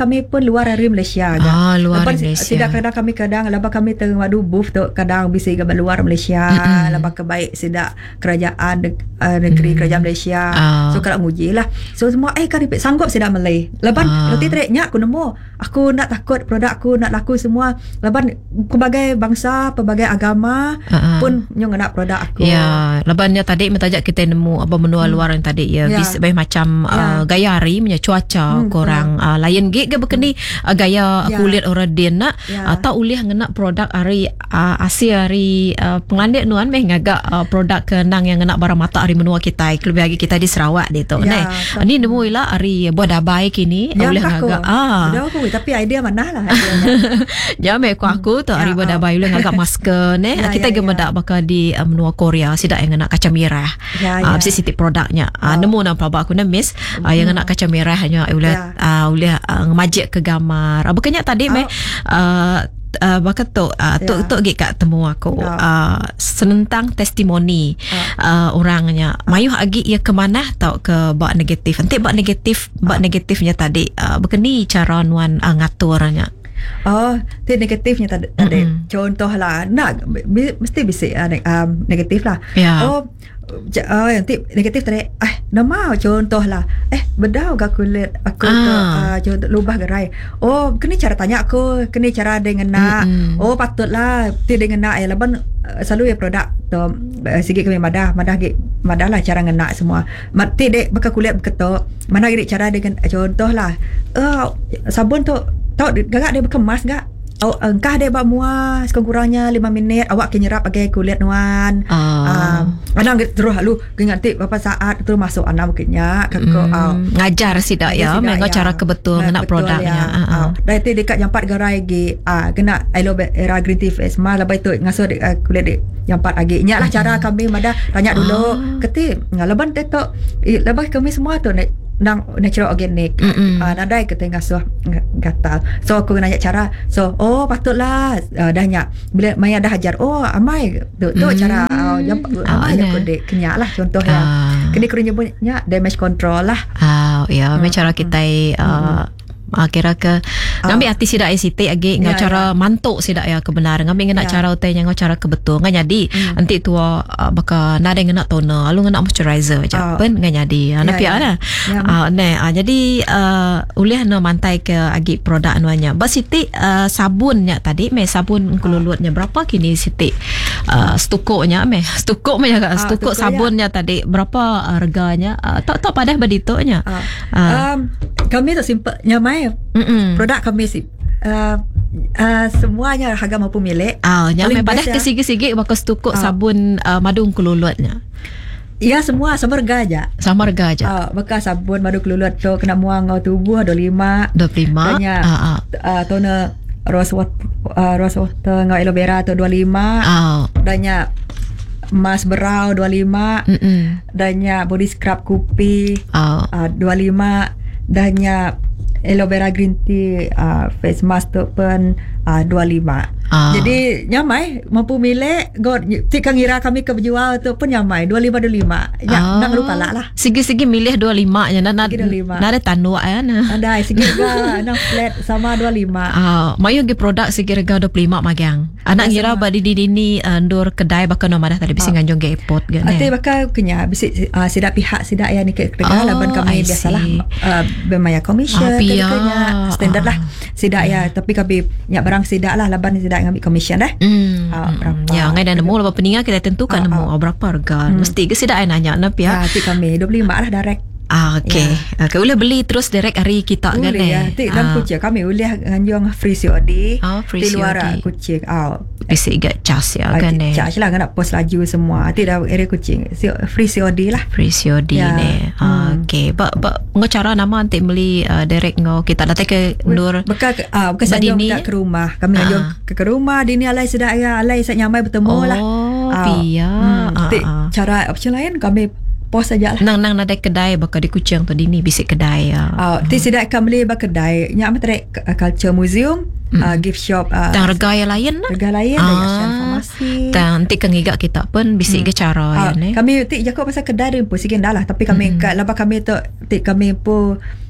kami pun luar dari Malaysia agak. Ah, luar lepas Malaysia. Tidak kadang kami kadang lepas kami tengah madu booth tu kadang bisa ke luar Malaysia, mm-hmm. lepas ke baik sidak kerajaan de, uh, negeri mm. kerajaan Malaysia. Ah. So kalau nguji lah. So semua eh kan sanggup sidak Malay. Lepas Ah. roti trek nyak aku nemu. Aku nak takut produk aku nak laku semua. Lepas pelbagai bangsa, pelbagai agama uh-huh. pun nyong nak produk aku. Ya, lebannya tadi mentajak kita nemu apa menua hmm. luar yang tadi ya, ya. Bis, macam ya. uh, gaya hari punya cuaca hmm, korang uh, lain gig ke berkeni hmm. uh, gaya ya. kulit orang dia nak ya. atau ulih ngena produk hari uh, Asia hari uh, pengandik nuan meh ngagak uh, produk kenang yang ngena barang mata hari menua kita lebih lagi kita di Sarawak dia tu ya, nah ni nemu ila hari buat dabai kini ya, ulih ngagak ah dah aku tapi idea mana lah ya me ku aku tu hari buat dabai ulih ngagak masker ne ya, kita ya, gemedak ya. Bakal di uh, menua Korea sidak yang ngena kaca merah ya, uh, ya. Mesti sitik produknya uh, oh. nemu nama pelabak aku na miss uh, yang ngena kaca merah hanya ulih ya. uh, ulih uh, ngmajik ke gambar uh, bukannya tadi oh. me uh, Uh, bakal tu uh, yeah. tu tu gig kat temu aku yeah. uh, senentang testimoni yeah. uh, orangnya mayuh agi ia ke mana tau ke bak negatif nanti bak negatif bak yeah. negatifnya tadi uh, berkeni cara nuan uh, ngaturnya. Oh, tu negatifnya tadi. Mm-hmm. Contoh lah, nak b- mesti bisa uh, um, negatif lah. Yeah. Oh, j- oh, nanti negatif tadi. Eh, nama contoh lah. Eh, bedau gak kulit aku ah. tu uh, contoh lubah gerai. Oh, kini cara tanya aku, kini cara dengan nak. Mm-hmm. Oh, patutlah ti dengan nak ya laban uh, selalu ya produk tu uh, sikit kami madah, madah gig madah lah cara ngenak semua. Mati dek bakal kulit beketok. Mana gig cara dengan contoh lah. Uh, sabun tu tahu gagak dia berkemas gak? Oh, engkah dia buat muas sekurang-kurangnya lima minit awak ke nyerap pakai kulit nuan. Ah. Um, anang terus lalu ganti berapa saat terus masuk anam kenya ke mm, uh, ngajar sidak ya mengo ya. Cara kebetul nak produknya. Ya. Uh, uh. Dah itu dekat jampat gerai gi ah uh, kena aloe vera green tea face mask lepas itu ngasuh de, uh, kulit de jampat agi. Nya lah cara kami madah tanya dulu oh. Keti ngalaban tetok lepas kami semua tu nang natural organic ah uh, nadai kita ngasuh gatal. So aku nanya cara. So oh patutlah uh, dah nyak bila Maya dah ajar oh amai tu tu mm. cara uh, yang amai oh, aku dek kenyak lah contohnya uh. kini kurang nyebutnya damage control lah ah uh, ya uh, cara kita uh, mm. Uh, kira ke ngambil hati sidak I C T agi ngau ya, cara ya. Mantuk sidak ya kebenaran ngambil ngena ya. cara utai ngau cara kebetul ngan jadi hmm. nanti tua uh, baka nada ngena toner lalu ngena moisturizer aja oh. Pen ngan jadi ana pia ana ah ne ah jadi uh, ulih no mantai ke agi produk anuanya ba siti uh, sabunnya tadi me sabun kululutnya berapa kini siti uh, stukonya me stukok me ah, stukok sabunnya ya. Tadi berapa uh, harganya uh, tak tak padah baditonya ah. uh. um, kami tu simple nyamai Mm-mm. produk kami sih uh, uh, semuanya harga mampu milik. Ah, nyamai padah ke sigi-sigi bakal stukuk uh. sabun uh, madu kelulutnya. Ya semua sama harga aja. Sama harga aja. Ah, uh, bekas sabun madu kelulut tu kena muang ngau tubuh dua puluh lima. dua puluh lima. Tanya ah, ah. uh, toner rose water uh, rose water ngau aloe vera tu dua puluh lima. Ah. Danya mask brow dua puluh lima. Mm-mm. Danya body scrub kupi ah. uh, dua puluh lima. Danya aloe vera green tea uh, face mask tu pun uh, dua puluh lima. Ah. Jadi nyamai mampu milik god tikang ngira kami ke berjual tu pun nyamai dua puluh lima dua puluh lima. Ya ah. Nang lupa lah lah. Sigi-sigi milih dua puluh lima nya nak nak ada tanua ya nah. Ada sigi ga nang flat sama dua puluh lima. Ah, mayu gi produk sigi harga dua puluh lima magang. Anak ngira badi di dini ndur kedai bakal no madah tadi bisi nganjong ge airport ge. Ate bakal kenya bisi uh, sidak pihak sidak ya ni ke kedai laban kami biasalah uh, bermaya commission kenya standard lah. Sidak ya tapi kami nyak barang sidak lah laban sidak ngambil commission dah. Hmm. Uh, berapa? Ya, ngai dah nemu lepas peningat kita tentukan uh, nemu uh. berapa harga. Hmm. Mesti ke sidak ai nanya na pihak. Ha, ti kami dua puluh lima lah direct. Ah, okey. Ya. Okay, boleh beli terus direct hari kita kan eh. Ya, ti dalam kucing kami boleh nganjung free C O D. Oh, free di luar C O D. Kucing. Ah. Bisa get charge ya kan eh. Charge lah nak post laju semua. Ti dah area kucing. Free C O D lah. Free C O D ya. Ne. Hmm. Okey. Ba ba cara nama nanti beli uh, direct ngau kita datang ke Nur. Bekal ah bukan saja ke rumah. Kami nganjung ah. ke, ke rumah dini alai sedak ya alai sak nyamai bertemu oh, lah. Oh, pia. Hmm. Ah, ah. Cara option lain kami pos saja lah. Nang nang ada kedai bakal di Kuching tu dini bisik kedai ya. Oh, ti sidak akan beli ba kedai. Nya amat culture museum, mm. uh, gift shop. Uh, Tang harga yang lain lah. Harga lain ah. dan informasi. Tang nanti kengigak kita pun bisik hmm. ke cara uh, ya ne. Kami ti jago pasal kedai rin pun sikit dah lah tapi kami hmm. kat lepas kami tu ti kami pun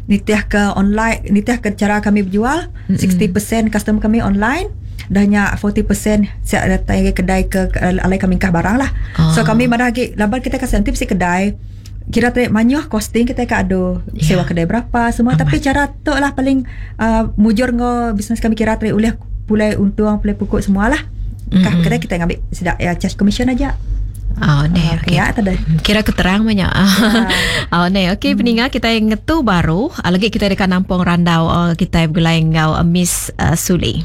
nitiah ke online, nitiah ke cara kami berjual. Mm-hmm. sixty percent customer kami online, dahnya forty percent saya datang ke kedai ke, ke alai kami kah barang lah. Oh. So kami mana lagi laban kita kasih tip si kedai. Kira tu manyuh costing kita ka ado yeah. sewa kedai berapa semua. Amat. Tapi cara tu lah paling uh, mujur ngo bisnes kami kira tu boleh pulai untung pulai pokok semualah. Mm-hmm. Kedai kita ngambil sedak ya charge commission aja. Oh, ne, uh, okay. Ya, tadi. Kira keterang banyak. Yeah. Oh, ne, okay, hmm. Peningat kita yang ngetu baru. Lagi kita dekat Nampung Randau, uh, kita bergulai ngau uh, Miss uh, Suli.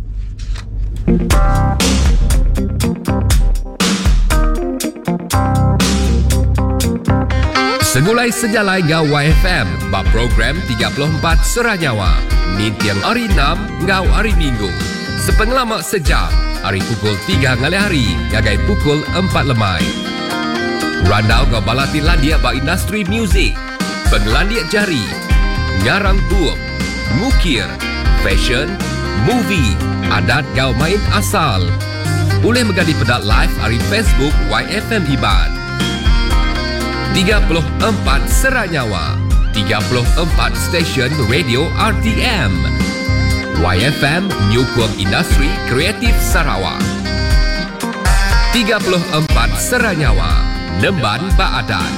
Semulai sejalai ngau Y F M, bab program tiga puluh empat Seranyawa. Nintiang hari enam, ngau hari Minggu. Sepengalamak sejam, hari pukul tiga ngali hari, ngagai pukul empat lemai. Randau ngau balati landia ba industri muzik, penglandiak jari, ngarang buuk, ngukir, fashion, movie, adat ngau main asal. Boleh megadi pedat live hari Facebook Y F M Iban. tiga puluh empat Seranyawa, tiga puluh empat stesen radio R T M. Y F M Nyukung Industri Kreatif Sarawak. tiga puluh empat Seranyawa, Nemban Baadan.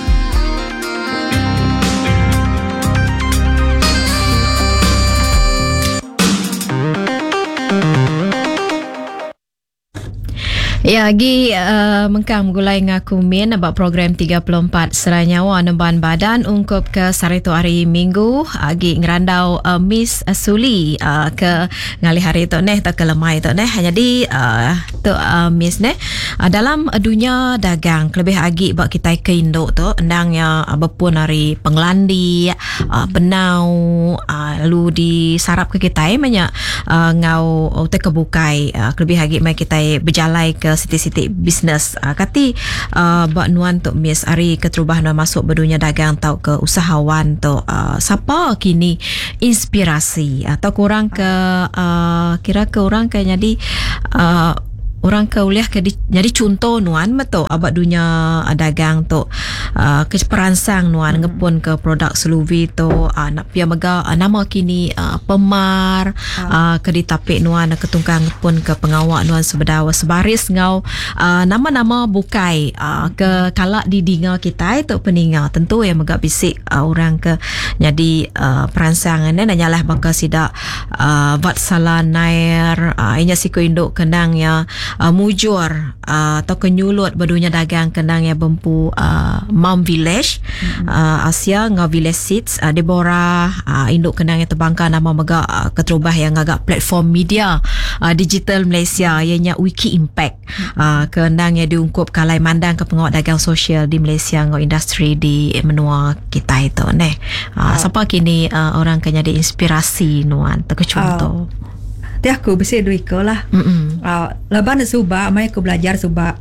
Ya, lagi uh, mengkang gulai ngaku min about program tiga puluh empat Seranyawa Nemban Badan ungkup ke Sarito hari Minggu lagi ngerandau uh, Miss Suli uh, ke ngali hari tu neh tak ke lemai tu neh. Jadi uh, tu uh, Miss neh uh, dalam dunia dagang lebih lagi bak kita ke Indo tu endangnya uh, berpun hari penglandi uh, benau uh, lu disarap ke kita banyak uh, ngau uh, te kebukai uh, lebih lagi mai kita berjalai ke siti-siti bisnes. Uh, kati uh, buat nuan tu Miss Ari keterubahan masuk berdunia dagang tau ke usahawan tu uh, siapa kini inspirasi atau kurang ke uh, kira ke orang ke jadi uh, orang ke uliah ke di, jadi contoh nuan betul abad dunia uh, dagang tu uh, ke peransang nuan hmm. ngepun ke produk seluvi tu uh, nak pia mega uh, nama kini uh, pemar hmm. uh, ke ditapik nuan ke tungkang ngepun ke pengawak nuan sebedawa sebaris ngau uh, nama-nama bukai uh, ke kalak di dinga kita itu peninga tentu yang mega bisik uh, orang ke jadi uh, peransang ni nanyalah baka sidak uh, Vatsala Nair uh, inya siku induk kenang ya Uh, mujur uh, atau kenyulut berdunia dagang kenang ya bempu uh, Mom Village mm-hmm. uh, Asia ngau Village Seeds uh, Deborah uh, induk kenang yang terbangka nama mega uh, keterubah yang agak platform media uh, digital Malaysia ianya Wiki Impact mm-hmm. uh, kenang yang diungkup kalai mandang ke pengawal dagang sosial di Malaysia ngau industri di menua kita itu neh uh, uh. siapa kini uh, orang kena di inspirasi nuan tak contoh uh. Ti aku besi duit ke lah. Uh, leban suba, mai aku belajar suba.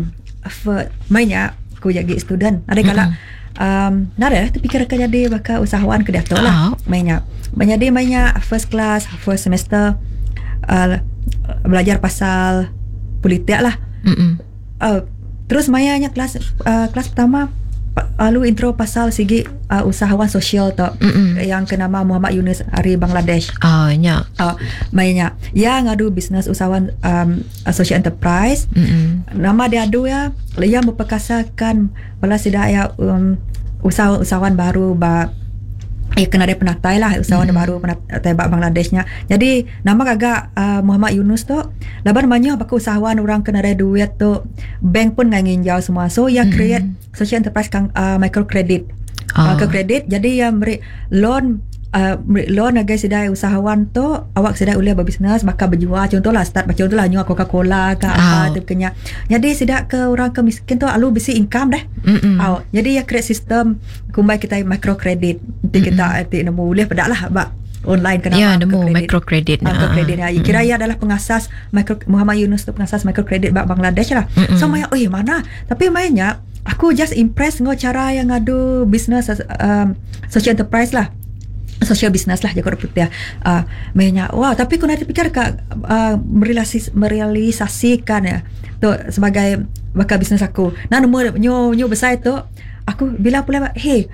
Mainnya aku jadi student. Ada kala um, nada terpikir akan jadi bakal usahawan ke dia lah. Mainnya, menjadi mainnya first class, first semester uh, belajar pasal politik lah. Uh, terus mainnya kelas uh, kelas pertama lalu intro pasal segi uh, usahawan sosial tu yang kenama Muhammad Yunus dari Bangladesh. Oh, nya. Uh, mainnya yang ngadu bisnes usahawan um, social enterprise. Mm-mm. Nama dia adu ya, dia memperkasakan bala sidak ya um, usahawan baru ba eh kena ada penatai lah usahawan mm-hmm. baru penatai Bangladeshnya. Jadi nama kagak uh, Muhammad Yunus tu laban banyak bakal usahawan orang kena ada duit tu bank pun ngai nginjau semua. So ya mm-hmm. create social enterprise kang uh, microcredit. Oh. Uh, ke kredit jadi yang beri loan uh, beri loan agai sedai usahawan tu awak sedai uliah berbisnes bakal berjual contohlah start macam contohlah nyua Coca-Cola ke apa tu kenya. Jadi sedak ke orang ke miskin tu alu bisi income dah. Oh, jadi ya create sistem kumbai kita microcredit. Nanti kita nanti nemu boleh pedak lah bak online kenapa ya nemu microcredit microcredit nah. Ya, kira ia adalah pengasas micro, Muhammad Yunus tu pengasas microcredit bak Bangladesh lah. Mm-mm. So maya oi mana tapi mainnya aku just impress ngau cara yang ngadu business um, social enterprise lah. Social business lah jago putih uh, mainnya wah tapi aku nanti fikir kak uh, merealisasi, merealisasikan ya tu sebagai bakal bisnes aku nah nomor nyu nyu besar tu aku bilang pula hey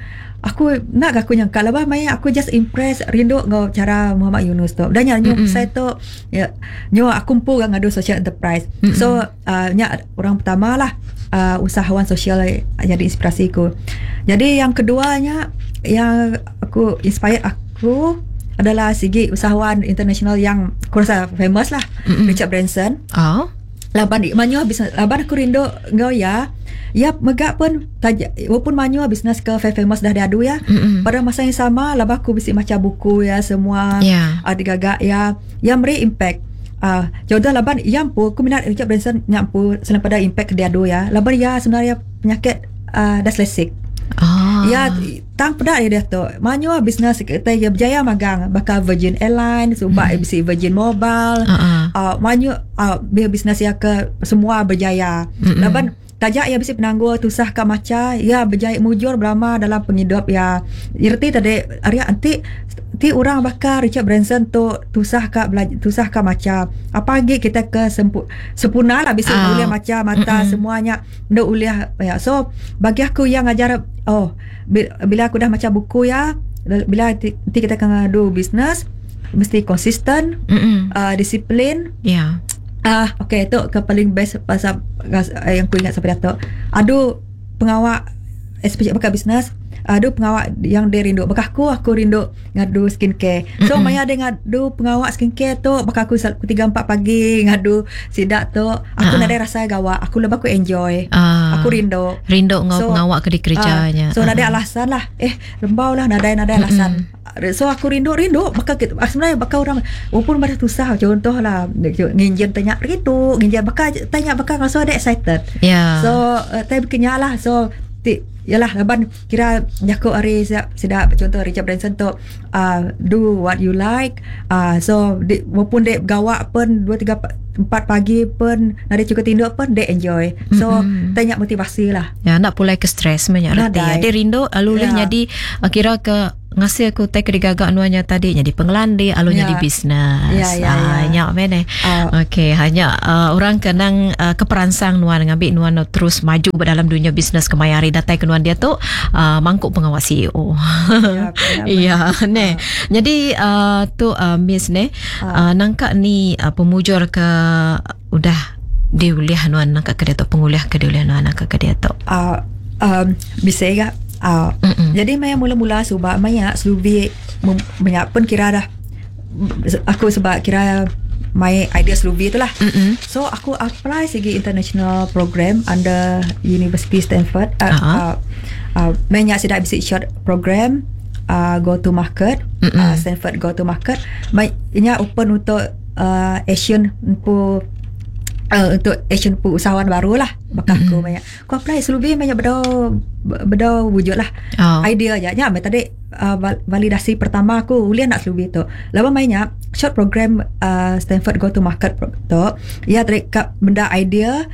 aku nak aku nyangka lah bah mai aku just impress rindu ngau cara Muhammad Yunus tu dan nyo mm-hmm. saya tu ya nyo aku kumpul ngadu social enterprise mm-hmm. so uh, nya orang pertama lah uh, usahawan sosial yang diinspirasi ku. Jadi yang keduanya yang aku inspire aku adalah segi usahawan international yang aku rasa famous lah, mm-hmm. Richard Branson. Oh. Laban manyo bisnes laban aku rindu ngau ya. Ya megak pun tajak walaupun manyo bisnes ke famous dah diadu ya. Mm-hmm. Pada masa yang sama laban aku bisi macam buku ya semua. Yeah. Ada gagak ya yang beri impact. Ah, uh, jodoh laban yang pu aku minat Richard Branson nyampu selain pada impact dia adu ya. Laban ya sebenarnya penyakit uh, dyslexia. Oh. Ya tang pada dia tu. Manyo bisnes kita ya berjaya magang bakal Virgin Airlines, subak mm. bisi Virgin Mobile. Uh-uh. Uh, manyo uh, bisnes ya ke semua berjaya. Mm-mm. Laban tajak ya bisi penangguh tusah ka maca ya berjaya mujur berlama dalam penghidup ya. Irti tadi Arya anti ti orang bakal Richard Branson tu tusah ka belajar tusah ka maca. Apa lagi kita ke sempu, sempurna lah bisi oh. uliah maca mata mm-mm. semuanya ndak uliah ya. So bagi aku yang ajar oh bila aku dah macam buku ya bila nanti kita akan do bisnes mesti konsisten, uh, disiplin. Ya. Yeah. Ah, okey tu ke paling best pasal uh, yang aku ingat sampai datuk. Adu pengawak especially bakal bisnes, adu pengawak yang dia rindu. Bakal aku aku rindu ngadu skincare. So mm-hmm. maya ada ngadu pengawak skincare tu bakal aku pukul tiga empat pagi ngadu sidak tu. Aku uh-huh. nak ada rasa gawak. Aku lebih aku enjoy. Uh, aku rindu. Rindu ngau so, pengawak ke di kerjanya. Uh, so uh-huh. nak ada alasan lah. Eh lembau lah nak ada nak ada alasan. Mm-hmm. So aku rindu-rindu bakal kita, sebenarnya bakal orang walaupun pada susah contoh lah nginjen tanya rindu nginjen bakal tanya bakal rasa ada excited. Yeah. So uh, tapi kenyal lah. So ti yalah laban kira jaku hari sedap contoh Richard Branson tu uh, do what you like. Uh, so di, walaupun dek gawak pun dua tiga empat pagi pun nak dia cukup tinduk pun dek enjoy. So mm-hmm. tanya motivasi lah. Ya nak pulai ke stres banyak reti. Ya. Dia rindu lalu yeah. jadi uh, kira ke ngasih aku take digagak nuanya tadi jadi pengelandi alunya yeah. di bisnes. Ya ya ya. Nyak mene. Okey hanya uh, orang kenang uh, keperansang nuan ngambil nuan terus maju dalam dunia bisnes kemayari datai ke nuan dia tu uh, mangkuk pengawal C E O. Iya ne. Jadi uh, tu uh, Miss ne uh, nangka ni uh, pemujur ke udah diuliah nuan nangka ke dia tu penguliah ke diuliah nuan nangka ke dia tu. Uh, um, bisa ya. Uh, jadi Maya mula-mula sebab Maya selubi banyak pun kira dah aku sebab kira my idea selubi tu lah. Mm-mm. So aku apply segi international program under University Stanford. Uh, uh-huh. uh, uh, Maya sudah visit short program uh, go to market. uh, Stanford go to market. Maya open untuk uh, Asian untuk Uh, untuk Asian pu usahawan baru lah bakal mm-hmm. aku banyak aku apply selubi banyak beda beda wujud lah oh. idea aja nya tadi uh, validasi pertama aku ulian nak selubi tu lama mainnya short program uh, Stanford go to market tu ya tadi benda idea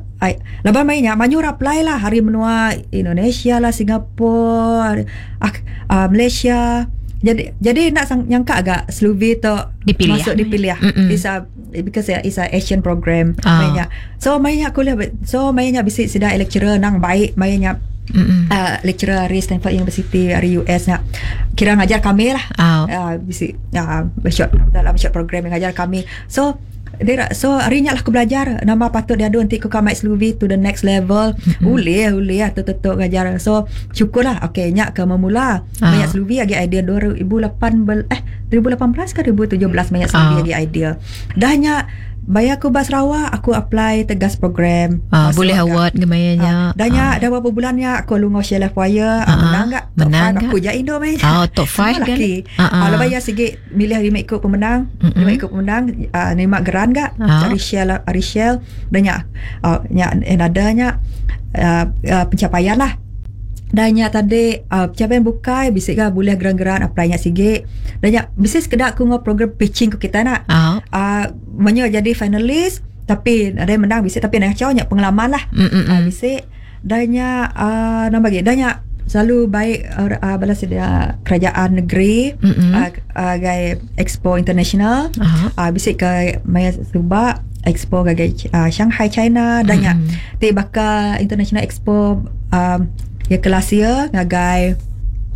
lama mainnya manyur apply lah hari menua Indonesia lah Singapura uh, Malaysia. Jadi jadi nak sang, nyangka agak selubi tu dipilih masuk dipilih. Is a because it's a Asian program. Oh. Mainnya. So mainnya aku lihat so mainnya bisa sudah lecturer nang baik mainnya uh, lecturer dari Stanford University dari U S nya kira ngajar kami lah. Oh. Uh, bisa uh, short dalam short program yang ngajar kami. So dia so harinya lah aku belajar nama patut dia ada nanti aku kamai selubi to the next level. Mm-hmm. Uli uli tu tu tu ngajar. So syukurlah okey nyak ke memula uh. banyak selubi lagi idea dua ribu lapan belas eh dua ribu lapan belas ke dua ribu tujuh belas banyak selubi uh. lagi idea. Dahnya bayar aku bas Sarawak aku apply tegas program uh, boleh award gemayanya. Uh, dahnya uh. dah berapa bulannya aku lungo Shell Fire uh, uh, menang enggak? Menang aku je Indo main. Oh top lima kan. Ah uh, uh. Kalau bayar sikit milih lima ikut pemenang, mm-hmm. lima ikut pemenang uh, nerima geran enggak? Uh. Dari Shell dari Shell banyak uh, nya nadanya uh, uh, pencapaian lah. Danya tadi uh, pencapaian bukai bisa ke boleh geran-geran apply nya sikit. Danya bisa sekedar aku ngau program pitching ku kita nak. Uh. Uh, menyo jadi finalis tapi ada yang menang bisa tapi nak cakap pengalaman lah. Uh, bisa danya uh, nama bagi danya selalu baik uh, uh, balas dia kerajaan negeri uh, uh, gai Expo International. Uh-huh. Uh, bisa ke Maya Subak Expo gai uh, Shanghai China danya mm-hmm. ti bakal International Expo um, ya kelas ya ngagai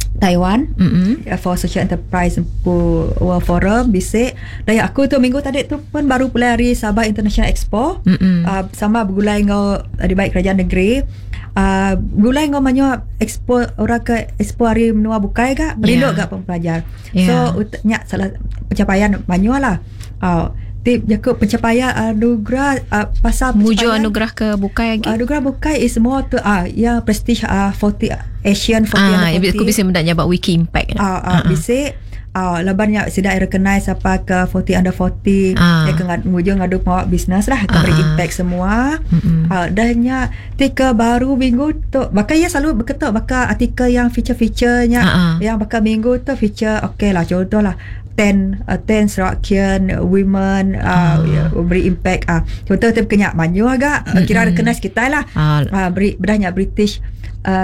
Taiwan Mm-mm. for social enterprise pu World Forum bisik. Dan aku tu minggu tadi tu pun baru pulai hari Sabah International Expo. Uh, sama bergulai ngau di baik kerajaan negeri. Uh, gulai ngau manyo expo orang ke expo hari menua bukai gak rindu Yeah. gak pelajar. Yeah. So utnya salah pencapaian manyo lah. Uh, tip jakut pencapaian anugerah uh, pasal Mujo pencapaian anugerah ke bukai lagi. anugerah bukai is more to ah uh, yang prestige ah uh, forty Asian forty Ah, under forty. aku bisa mendaknya buat wiki impact. Ah, uh, uh, bisik ah uh, labannya sudah recognize apa ke forty under forty Ah. dia ke mujo ngadu mawak bisnes lah Ah, beri ah. impact semua. Mm-mm. Ah uh, dahnya tika baru minggu tu bakal ya selalu berketuk bakal artikel yang feature-featurenya Ah, ah. yang bakal minggu tu feature okey lah contoh lah ten uh, ten Serakian women uh, Ah. ya, beri impact ah uh, contoh tu kenyak maju agak uh, kira recognize kita lah. Ah, uh, beri bedahnya British uh,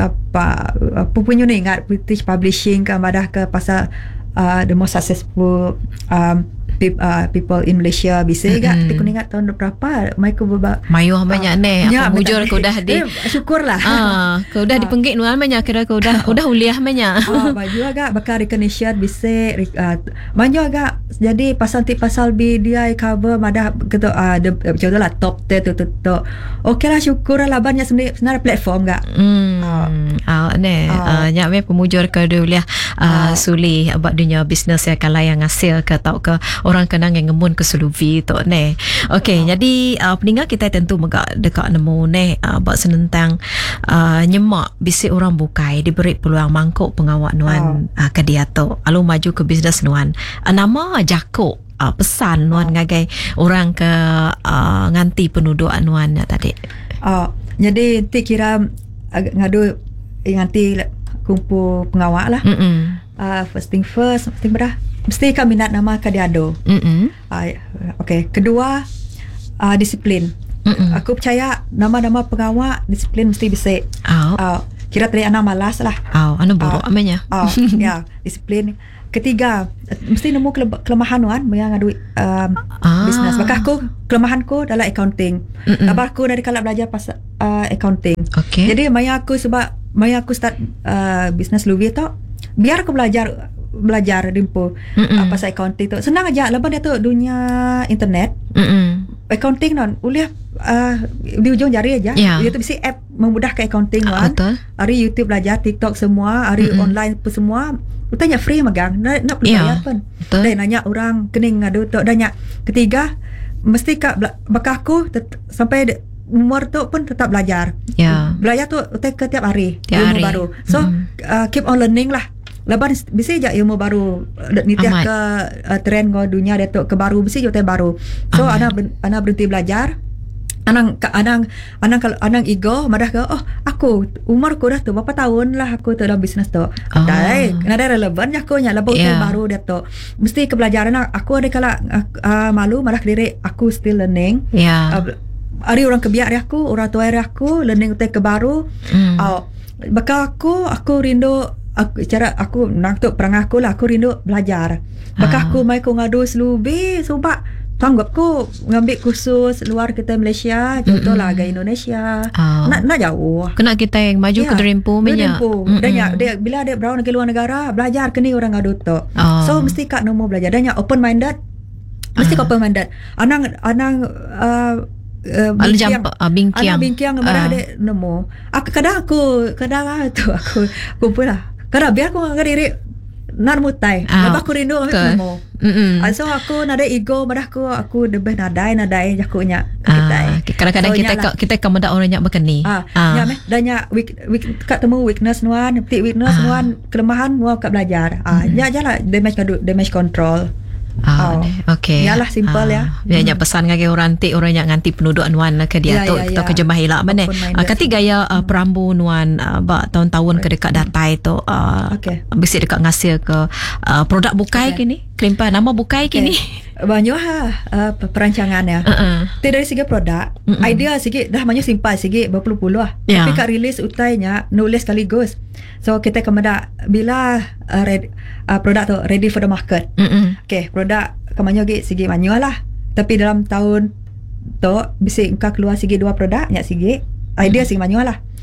apa apa punya ni ingat British Publishing kan badah ke pasal uh, the most successful um, pe- uh, people in Malaysia bisa gak Mm-mm. tapi aku ingat tahun berapa Michael Beba Mayuh banyak ni. ya, Apa mujur banyak. kau dah di eh, syukurlah ah, kau dah dipenggik nuan banyak kira kau dah udah uliah banyak. Oh, baju agak bakal recognition bisa uh, banyak agak jadi pasal ti pasal B dia cover madah gitu uh, contoh lah top ten tu tu tu okey lah syukur lah banyak sebenarnya sebenarnya platform gak. Hmm. Ah, ni Ah. ah, nyak me pemujur ke dia ah Ah. suli abak dunia bisnes ya kalau yang hasil ke tau ke orang kenang yang ngemun ke suluvi tu ni. Okey, jadi uh, peninggal kita tentu megak dekat nemu ni uh, abak senentang uh, nyemak bisik orang bukai diberi peluang mangkuk pengawak nuan uh, ke dia tu. Lalu maju ke bisnes nuan. Uh, nama Jakuk uh, pesan nuan ngagai orang ke uh, nganti penduduk nuan tadi. Oh, jadi ti kira agak ngadu eh, nanti kumpul pengawak lah. Mm-mm. Uh, first thing first, mesti berah mesti kau minat nama kadiado. Mm-mm. Uh, okay. Kedua, uh, disiplin. Mm-mm. Aku percaya nama-nama pengawak disiplin mesti bisa. Oh. Uh, kira tadi anak malas lah. Oh, anu buruk Ah. amanya. Uh, ya, disiplin. Ketiga, mesti nemu kele- kelemahan kan yang ngadu um, Ah. bisnes. Maka aku kelemahanku dalam accounting. Mm-mm. Lepas aku dari kalau belajar pasal uh, accounting. Okey. Jadi maya aku sebab maya aku start uh, bisnes Louis tu biar aku belajar belajar rimpu uh, pasal accounting tu. Senang aja lepas dia tu dunia internet. Mm-mm. Accounting non uliah uh, di ujung jari aja. Ya. Dia tu bisa app memudahkan accounting Ah, kan. betul. Hari YouTube belajar, TikTok semua, hari Mm-mm. online pun semua. Tanya free magang, nak, nak perlu Ya, bayar pun. betul. Dan nanya orang kening ngadu tu. Dan nanya ketiga mesti kak bela- bakal aku tet- sampai de- umur tu pun tetap belajar. Ya. Belajar tu utek tiap hari Tiap ilmu hari. baru. So Mm. uh, keep on learning lah. Lepas bisa je ilmu baru nitiah Amat. ke uh, trend go dunia dia tu ke baru mesti je baru. So Amat. anak ber- anak berhenti belajar. Anang anang anang kalau anang ego madah ke oh aku umur aku dah tu berapa tahun lah aku tu dalam bisnes tu. Oh. Dai kena ada relevan ya aku nya lepas Yeah. yeah. baru dia tu. Mesti kebelajaran aku ada kala uh, uh, malu madah diri aku still learning. Ya. Uh, hari orang kebiak dia aku, orang tua dia aku learning utai ke baru. Mm. Oh, bakal aku aku rindu aku cara aku nak tu perang aku lah aku rindu belajar. Bakal Ah. aku mai ko ngadu selubi sebab sanggup aku ngambil kursus luar kita Malaysia, contohlah ke Indonesia. Ah. Nak nak jauh. Kena kita yang maju ke Derimpu minyak. Derimpu. Dan ya, dia bila dia berau ke luar negara, belajar kini orang ngadu tu. Ah. So mesti kak nombor belajar dan ya open minded. Mesti Ah. open minded. Anang anang uh, Uh, Alu jampak ah, bingkiang. Anak bingkiang marah Ah. dia nemu. Aku kadang aku kadang ah, tu aku kumpul lah. Kadang biar aku ngangkat diri nak mutai. Ah, Lepas aku rindu ambil betul. nemu. Mm-mm. Ah, so aku nada ego marah aku aku lebih nadai nadai jakunya. Ah, kadang-kadang So, kita nyalah. kita kan mendak orang yang berkeni. Ah, Ah. ya meh dan ya weak, weak kat temu weakness nuan, petik weakness Ah. nuan, kelemahan nuan kat belajar. Ah, Mm-mm. ya jalah damage kadu damage control. Ah, Oh. okey. Yalah, simple ya. Ya, ya pesan ngage orang ti orang yang nganti penduduk nuan ke dia Ya, tu ya, kita ya. ke jemah hilak mana. Open-minded. Ah, kati gaya uh, perambu nuan uh, ba tahun-tahun ke dekat datai tu uh, Okey. bisi dekat ngasil ke uh, produk bukai Okey. kini. Kelimpa nama bukai kini. Banyak ha uh, perancangan ya. Uh-uh. Ti dari segi produk, Mm-mm. idea sikit dah banyak simpan sikit berpuluh-puluh lah. Ya. Tapi kat release utainya nulis sekaligus. So kita kemudian bila uh, ready, uh, produk tu ready for the market. Mm-mm. Okay, produk kemanyo gig segi manyo lah. Tapi dalam tahun tu bisa engkau keluar segi dua produk, nyak segi idea segi manyo lah.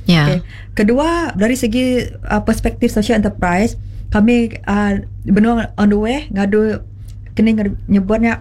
Yeah. Okay. Kedua, dari segi uh, perspektif social enterprise, kami uh, benar on the way ngadu kini nyebutnya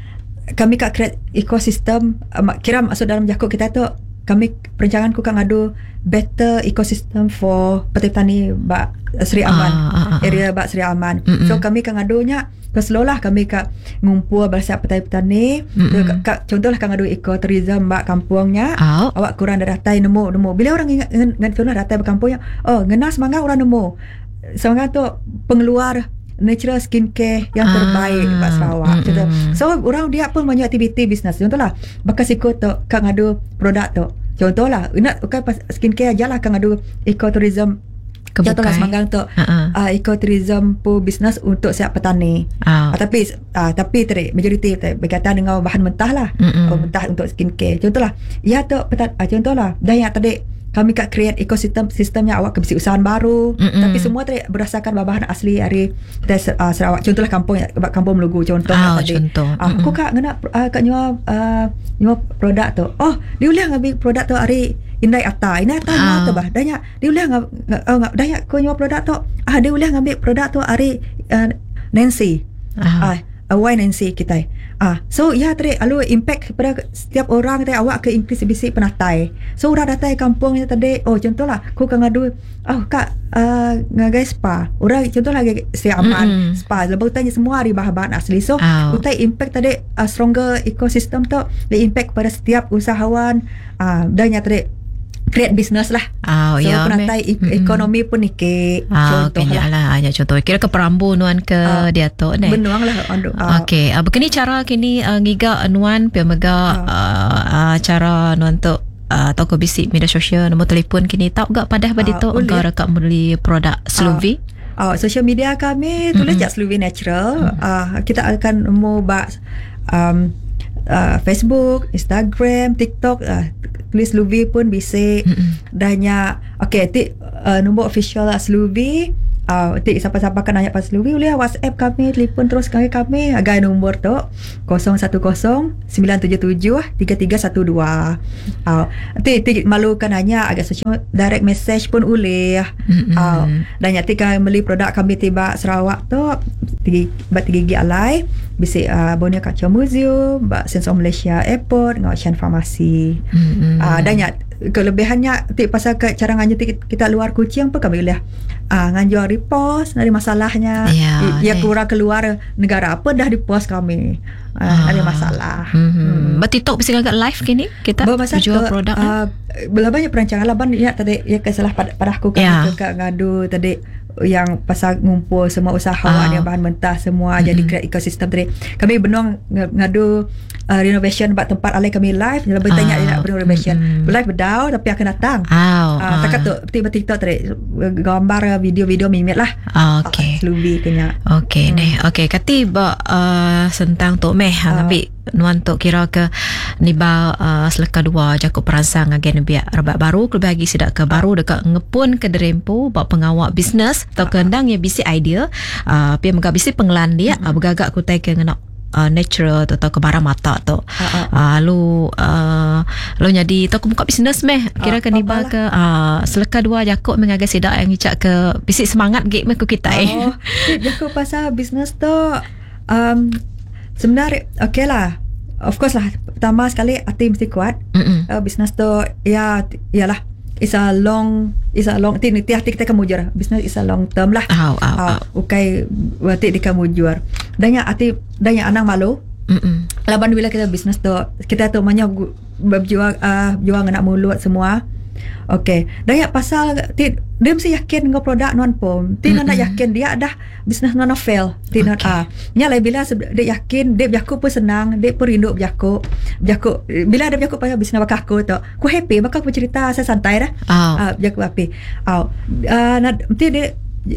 kami kat create ekosistem uh, kira masuk dalam jakut kita tu kami perancangan ku kan ngadu better ecosystem for petani bak Seri Aman, ah, ah, ah. area bak Seri Aman. Mm-mm. So kami kan ngadunya keseluruh kami kan ngumpul bersama petani-petani. So, ka, contohlah kan ngadu ekoturism bak kampungnya. Oh. Awak kurang dah datai nemu nemu. Bila orang ingat ingat contoh datai bak kampungnya, oh ngena semangat orang nemu. Semangat tu pengeluar natural skincare yang terbaik ah, bak Sarawak. mm-mm. Contoh, so orang dia pun banyak aktiviti bisnes. Contohlah bakas ikut tu kan ngadu produk tu. Contohlah nak bukan skincare aja lah kan ngadu ekoturism. Contohlah semanggang tu uh-uh. uh, ekoturism pu bisnes untuk siap petani. Oh. Uh, tapi uh, tapi tadi majoriti berkaitan dengan bahan mentah lah. Oh, mentah untuk skincare. Contohlah ya tu petan, uh, contohlah dah yang tadi kami kat create ekosistem sistemnya awak ke bisi usahaan baru. Mm-mm. Tapi semua tadi berdasarkan bahan asli dari uh, Sarawak. Contohlah kampung kampung Melugu contoh oh, tadi. Contoh. Uh, aku kak ngena uh, kat nyua uh, nyua produk tu. Oh, dia boleh ngambil produk tu hari Indai Atta, Indai Atta nyua tu bah. Danya dia boleh ngab oh, danya ko nyua produk tu. Ah dia boleh ngambil produk tu hari uh, Nancy. Ah, uh, wine Nancy kita. Ah, so ya tadi alu impact kepada setiap orang tadi awak ke increase bisi penatai. So orang datai kampungnya tadi, oh contohlah ku kan ngadu, oh kak uh, ngagai spa. Orang contohlah Seri Aman mm-hmm. spa. Lepas tanya semua hari bahan-bahan asli. So oh. utai impact tadi uh, stronger ecosystem tu, the impact pada setiap usahawan ah uh, dan ya tadi create business lah. Oh, so ya, penatai ek- mm-hmm. ekonomi pun nikik. Ah, contoh okay, lah. Hanya contoh. Kira ke perambu nuan ke uh, dia tu. Benuang lah. Uh, Okey. Uh, begini cara kini uh, ngiga nuan pia mega uh. uh, uh, cara nuan tu uh, toko bisik media sosial nombor telefon kini tak gak padah badi tu uh, engkau rekak beli produk Sluvi. Uh, uh, social media kami tulis mm-hmm. jak Sluvi Natural. Mm-hmm. Uh, kita akan mau bak um, uh, Facebook, Instagram, TikTok, uh, tulis Sluvi pun bisa. Mm-hmm. Danya okey ti uh, nombor official Sluvi. Uh, ti siapa-siapa kan nanya pas Sluvi boleh WhatsApp kami, telefon terus kami kami agak nombor tu kosong satu kosong sembilan tujuh tujuh tiga tiga satu dua. Uh, ti ti malu kan nanya agak social direct message pun boleh. Mm-hmm. Uh, dan nyati kan beli produk kami tiba Sarawak tu tiga bat tiga gigi alai bisa uh, Borneo Culture Museum, bat Sensor Malaysia Airport, dengan Ocean Pharmacy. Mm-hmm. Uh, dan nyat kelebihannya ti pasal ke cara nganju kita luar Kuching pun kami boleh ah nganju repost dari masalahnya ya, ya kurang keluar negara apa dah dipost kami ah, ada masalah. Hmm. hmm. Berarti TikTok bisa agak live kini kita jual ke, produk. Uh, Bila banyak perancangan laban ya tadi ya kesalah pada, pada aku kan ya. Ke ngadu tadi yang pasal ngumpul semua usahawan oh. yang bahan mentah semua mm-hmm. jadi create ekosistem tadi. Kami benong ngadu uh, renovation buat tempat alai kami live. Dalam bertanya oh. dia nak renovation. Mm-hmm. Live berdau tapi akan datang. Oh. Uh, takat tu tiba TikTok tadi gambar video-video mimik lah. Oh, okey. Uh, lebih kenya. Okey hmm. ni. Okey kati ba uh, sentang tok meh uh. ambil nuan tok kira ke niba uh, seleka dua jakut perangsang agen biak rebat baru kelebih lagi sidak ke baru dekat ngepun ke derempu bak pengawak bisnes atau kendang ya bisi idea uh, pi mega bisi penglan dia uh, bergagak kutai ke ngena Uh, natural atau ke barang mata tu. Uh, uh, lu uh, lu jadi tu buka bisnes meh. Kira uh, kan niba ke uh, seleka dua jakut mengagai sidak yang ngicak ke bisik semangat gek meh ku kita. Oh, jakut pasal bisnes tu um, sebenarnya okey lah. Of course lah. Pertama sekali hati mesti kuat. Uh, bisnes tu ya ialah it's a long it's a long thing tiap kita kamu jur business is a long term lah. Aw aw aw. Okay, berarti di kamu jur. Dan yang hati dan yang anak malu. Mm. Laban bila kita business tu kita tu banyak berjuang uh, juang nak mulut semua. Okay. Dan yang pasal ti, dia mesti yakin dengan produk non pom. Ti nak yakin dia dah bisnes non fail. Ti non ah. Nya lai bila dia yakin dia berjaku pun senang, dia pun rindu berjaku. Berjaku bila ada berjaku pasal bisnes bakal aku tu. Aku happy bakal aku cerita saya santai dah. Ah, berjaku happy. Ah, uh, nanti dia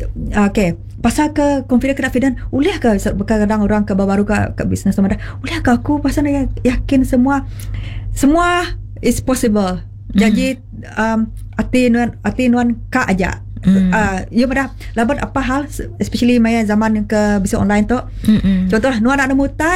okay. Pasal ke confident confident boleh ke kadang orang ke baru ke, ke bisnes sama dah. Boleh ke aku pasal yakin semua semua is possible. Jadi um, hati nuan hati nuan ka aja. Mm. Uh, you pada laban apa hal especially maya zaman ke bisnes online tu. Mm-mm. Contoh nuan nak nemu tai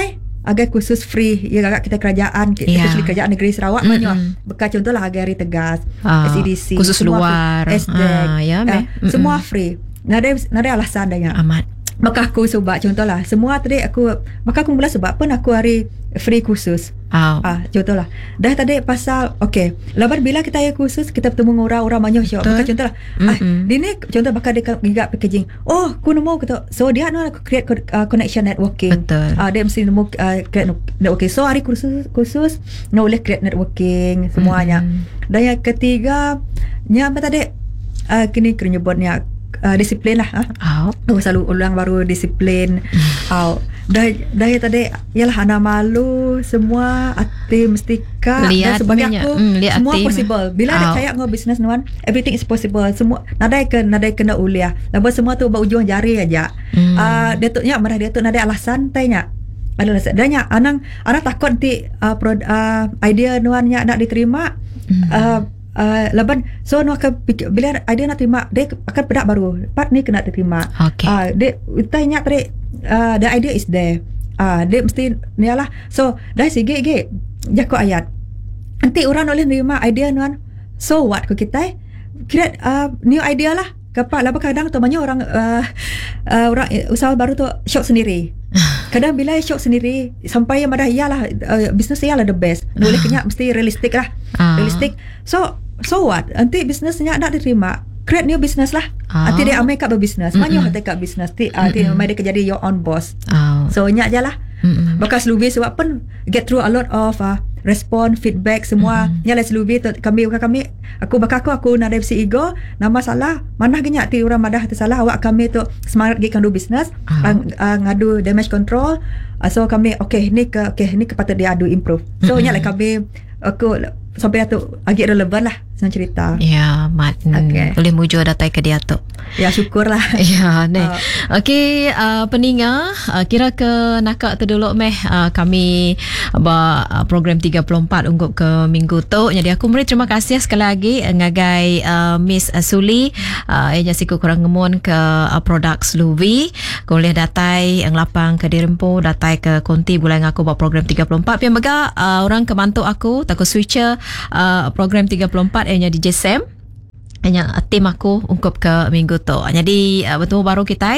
agak khusus free ya agak kita kerajaan Yeah. especially kerajaan negeri Sarawak Mm-mm. banyak bekas contohlah agak hari tegas Ah, S E D C khusus semua luar. free. S D E C Ah, ya, ah, meh. Mm-mm. semua free nada nada alasan dah ya Amat. maka aku sebab contohlah semua tadi aku maka aku mula sebab pun aku hari free khusus. Oh. Ah, contohlah. Dah tadi pasal okey. Lepas bila kita ada khusus kita bertemu dengan orang-orang banyak syok. Maka contohlah ah Mm-mm. di ni contoh bakal dia gigap packaging. Oh, aku nemu kata. So dia nak create uh, connection networking. Betul. Ah dia mesti nemu uh, create networking. So hari khusus khusus nak boleh create networking semuanya. Mm-mm. Dan yang ketiga nya apa tadi? Ah kini kena nyebutnya uh, disiplin lah. Ah. Oh. Oh, selalu ulang baru disiplin. Oh, dah dah tadi yalah anak malu semua hati mesti kak Lihat dan sebagai minyak. aku Mm, lihat semua hati. possible. Bila Oh. ada caya ngau business nuan, everything is possible. Semua nadai ke nadai kena uliah. Lepas semua tu berujung jari aja. Mm. Ah dia tu nya marah dia tu nadai alasan tanya. Ada alasan. Dan nya anang anak takut nanti uh, prod, uh, idea nuan nya nak diterima. Mm. Uh, Uh, leban so nu akan fikir, bila idea nak terima dia akan pedak baru part ni kena terima. Okay. uh, dia tanya tadi uh, the idea is there. Ah, uh, dia mesti ni lah. So dah sige ge jago ayat. Nanti orang boleh nerima idea nuan. So what ko kita? Kira uh, new idea lah. Kapak lah kadang tu banyak orang uh, uh, orang uh, usaha baru tu shock sendiri. Kadang bila shock sendiri sampai yang madah iyalah uh, bisnes iyalah the best. Boleh kenyak mesti realistik lah. Ah. Realistik. So so what? Nanti bisnesnya nak diterima. Create new business lah. Ah. Nanti dia ambil kat berbisnes. Mana hati kat bisnes. Nanti uh, dia jadi your own boss. Oh. So nyak je lah. Mm-mm. Bekas lebih sebab pun get through a lot of uh, respon, feedback semua. Mm-hmm. Nyalah lebih tu kami bukan kami aku bakal aku aku nak ada si ego nama salah mana genyak ti orang madah tu salah awak kami tu semangat gi kandu business Ah. uh, uh, ngadu damage control. Uh, so kami okay ni ke okay ni ke patut dia adu improve. So Mm-mm. nyalah kami aku sampai tu agak relevan lah senang cerita. Ya, mat. Hmm, Okay. boleh mujur datai ke dia tu. Ya syukurlah. Ya, ni. Ah. Okey, uh, peninga, uh, kira ke nakak tu dulu meh uh, kami ba uh, program tiga puluh empat unggup ke minggu tu. Jadi aku beri terima kasih sekali lagi uh, ngagai uh, Miss uh, Suli uh, yang siku kurang ngemun ke uh, produk Sluvi. Kau boleh datai yang lapang ke Dirempo, datai ke Konti bulai ngaku ba program tiga puluh empat. Pian bega uh, orang kemantu aku, takut switcher uh, program tiga puluh empat yang di J S M. Hanya tim aku ungkup ke minggu tu. Jadi uh, bertemu baru kita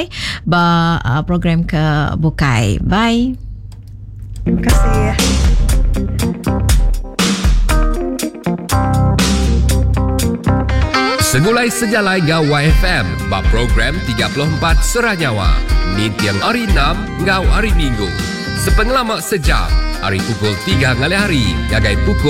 ba uh, program ke Bukai. Bye. Terima kasih. Segulai sejalai ngau Y F M ba program tiga puluh empat Seranyawa. Ni tiang hari enam ngau hari Minggu. Sepengalamak sejam hari pukul tiga ngalih hari ngagai pukul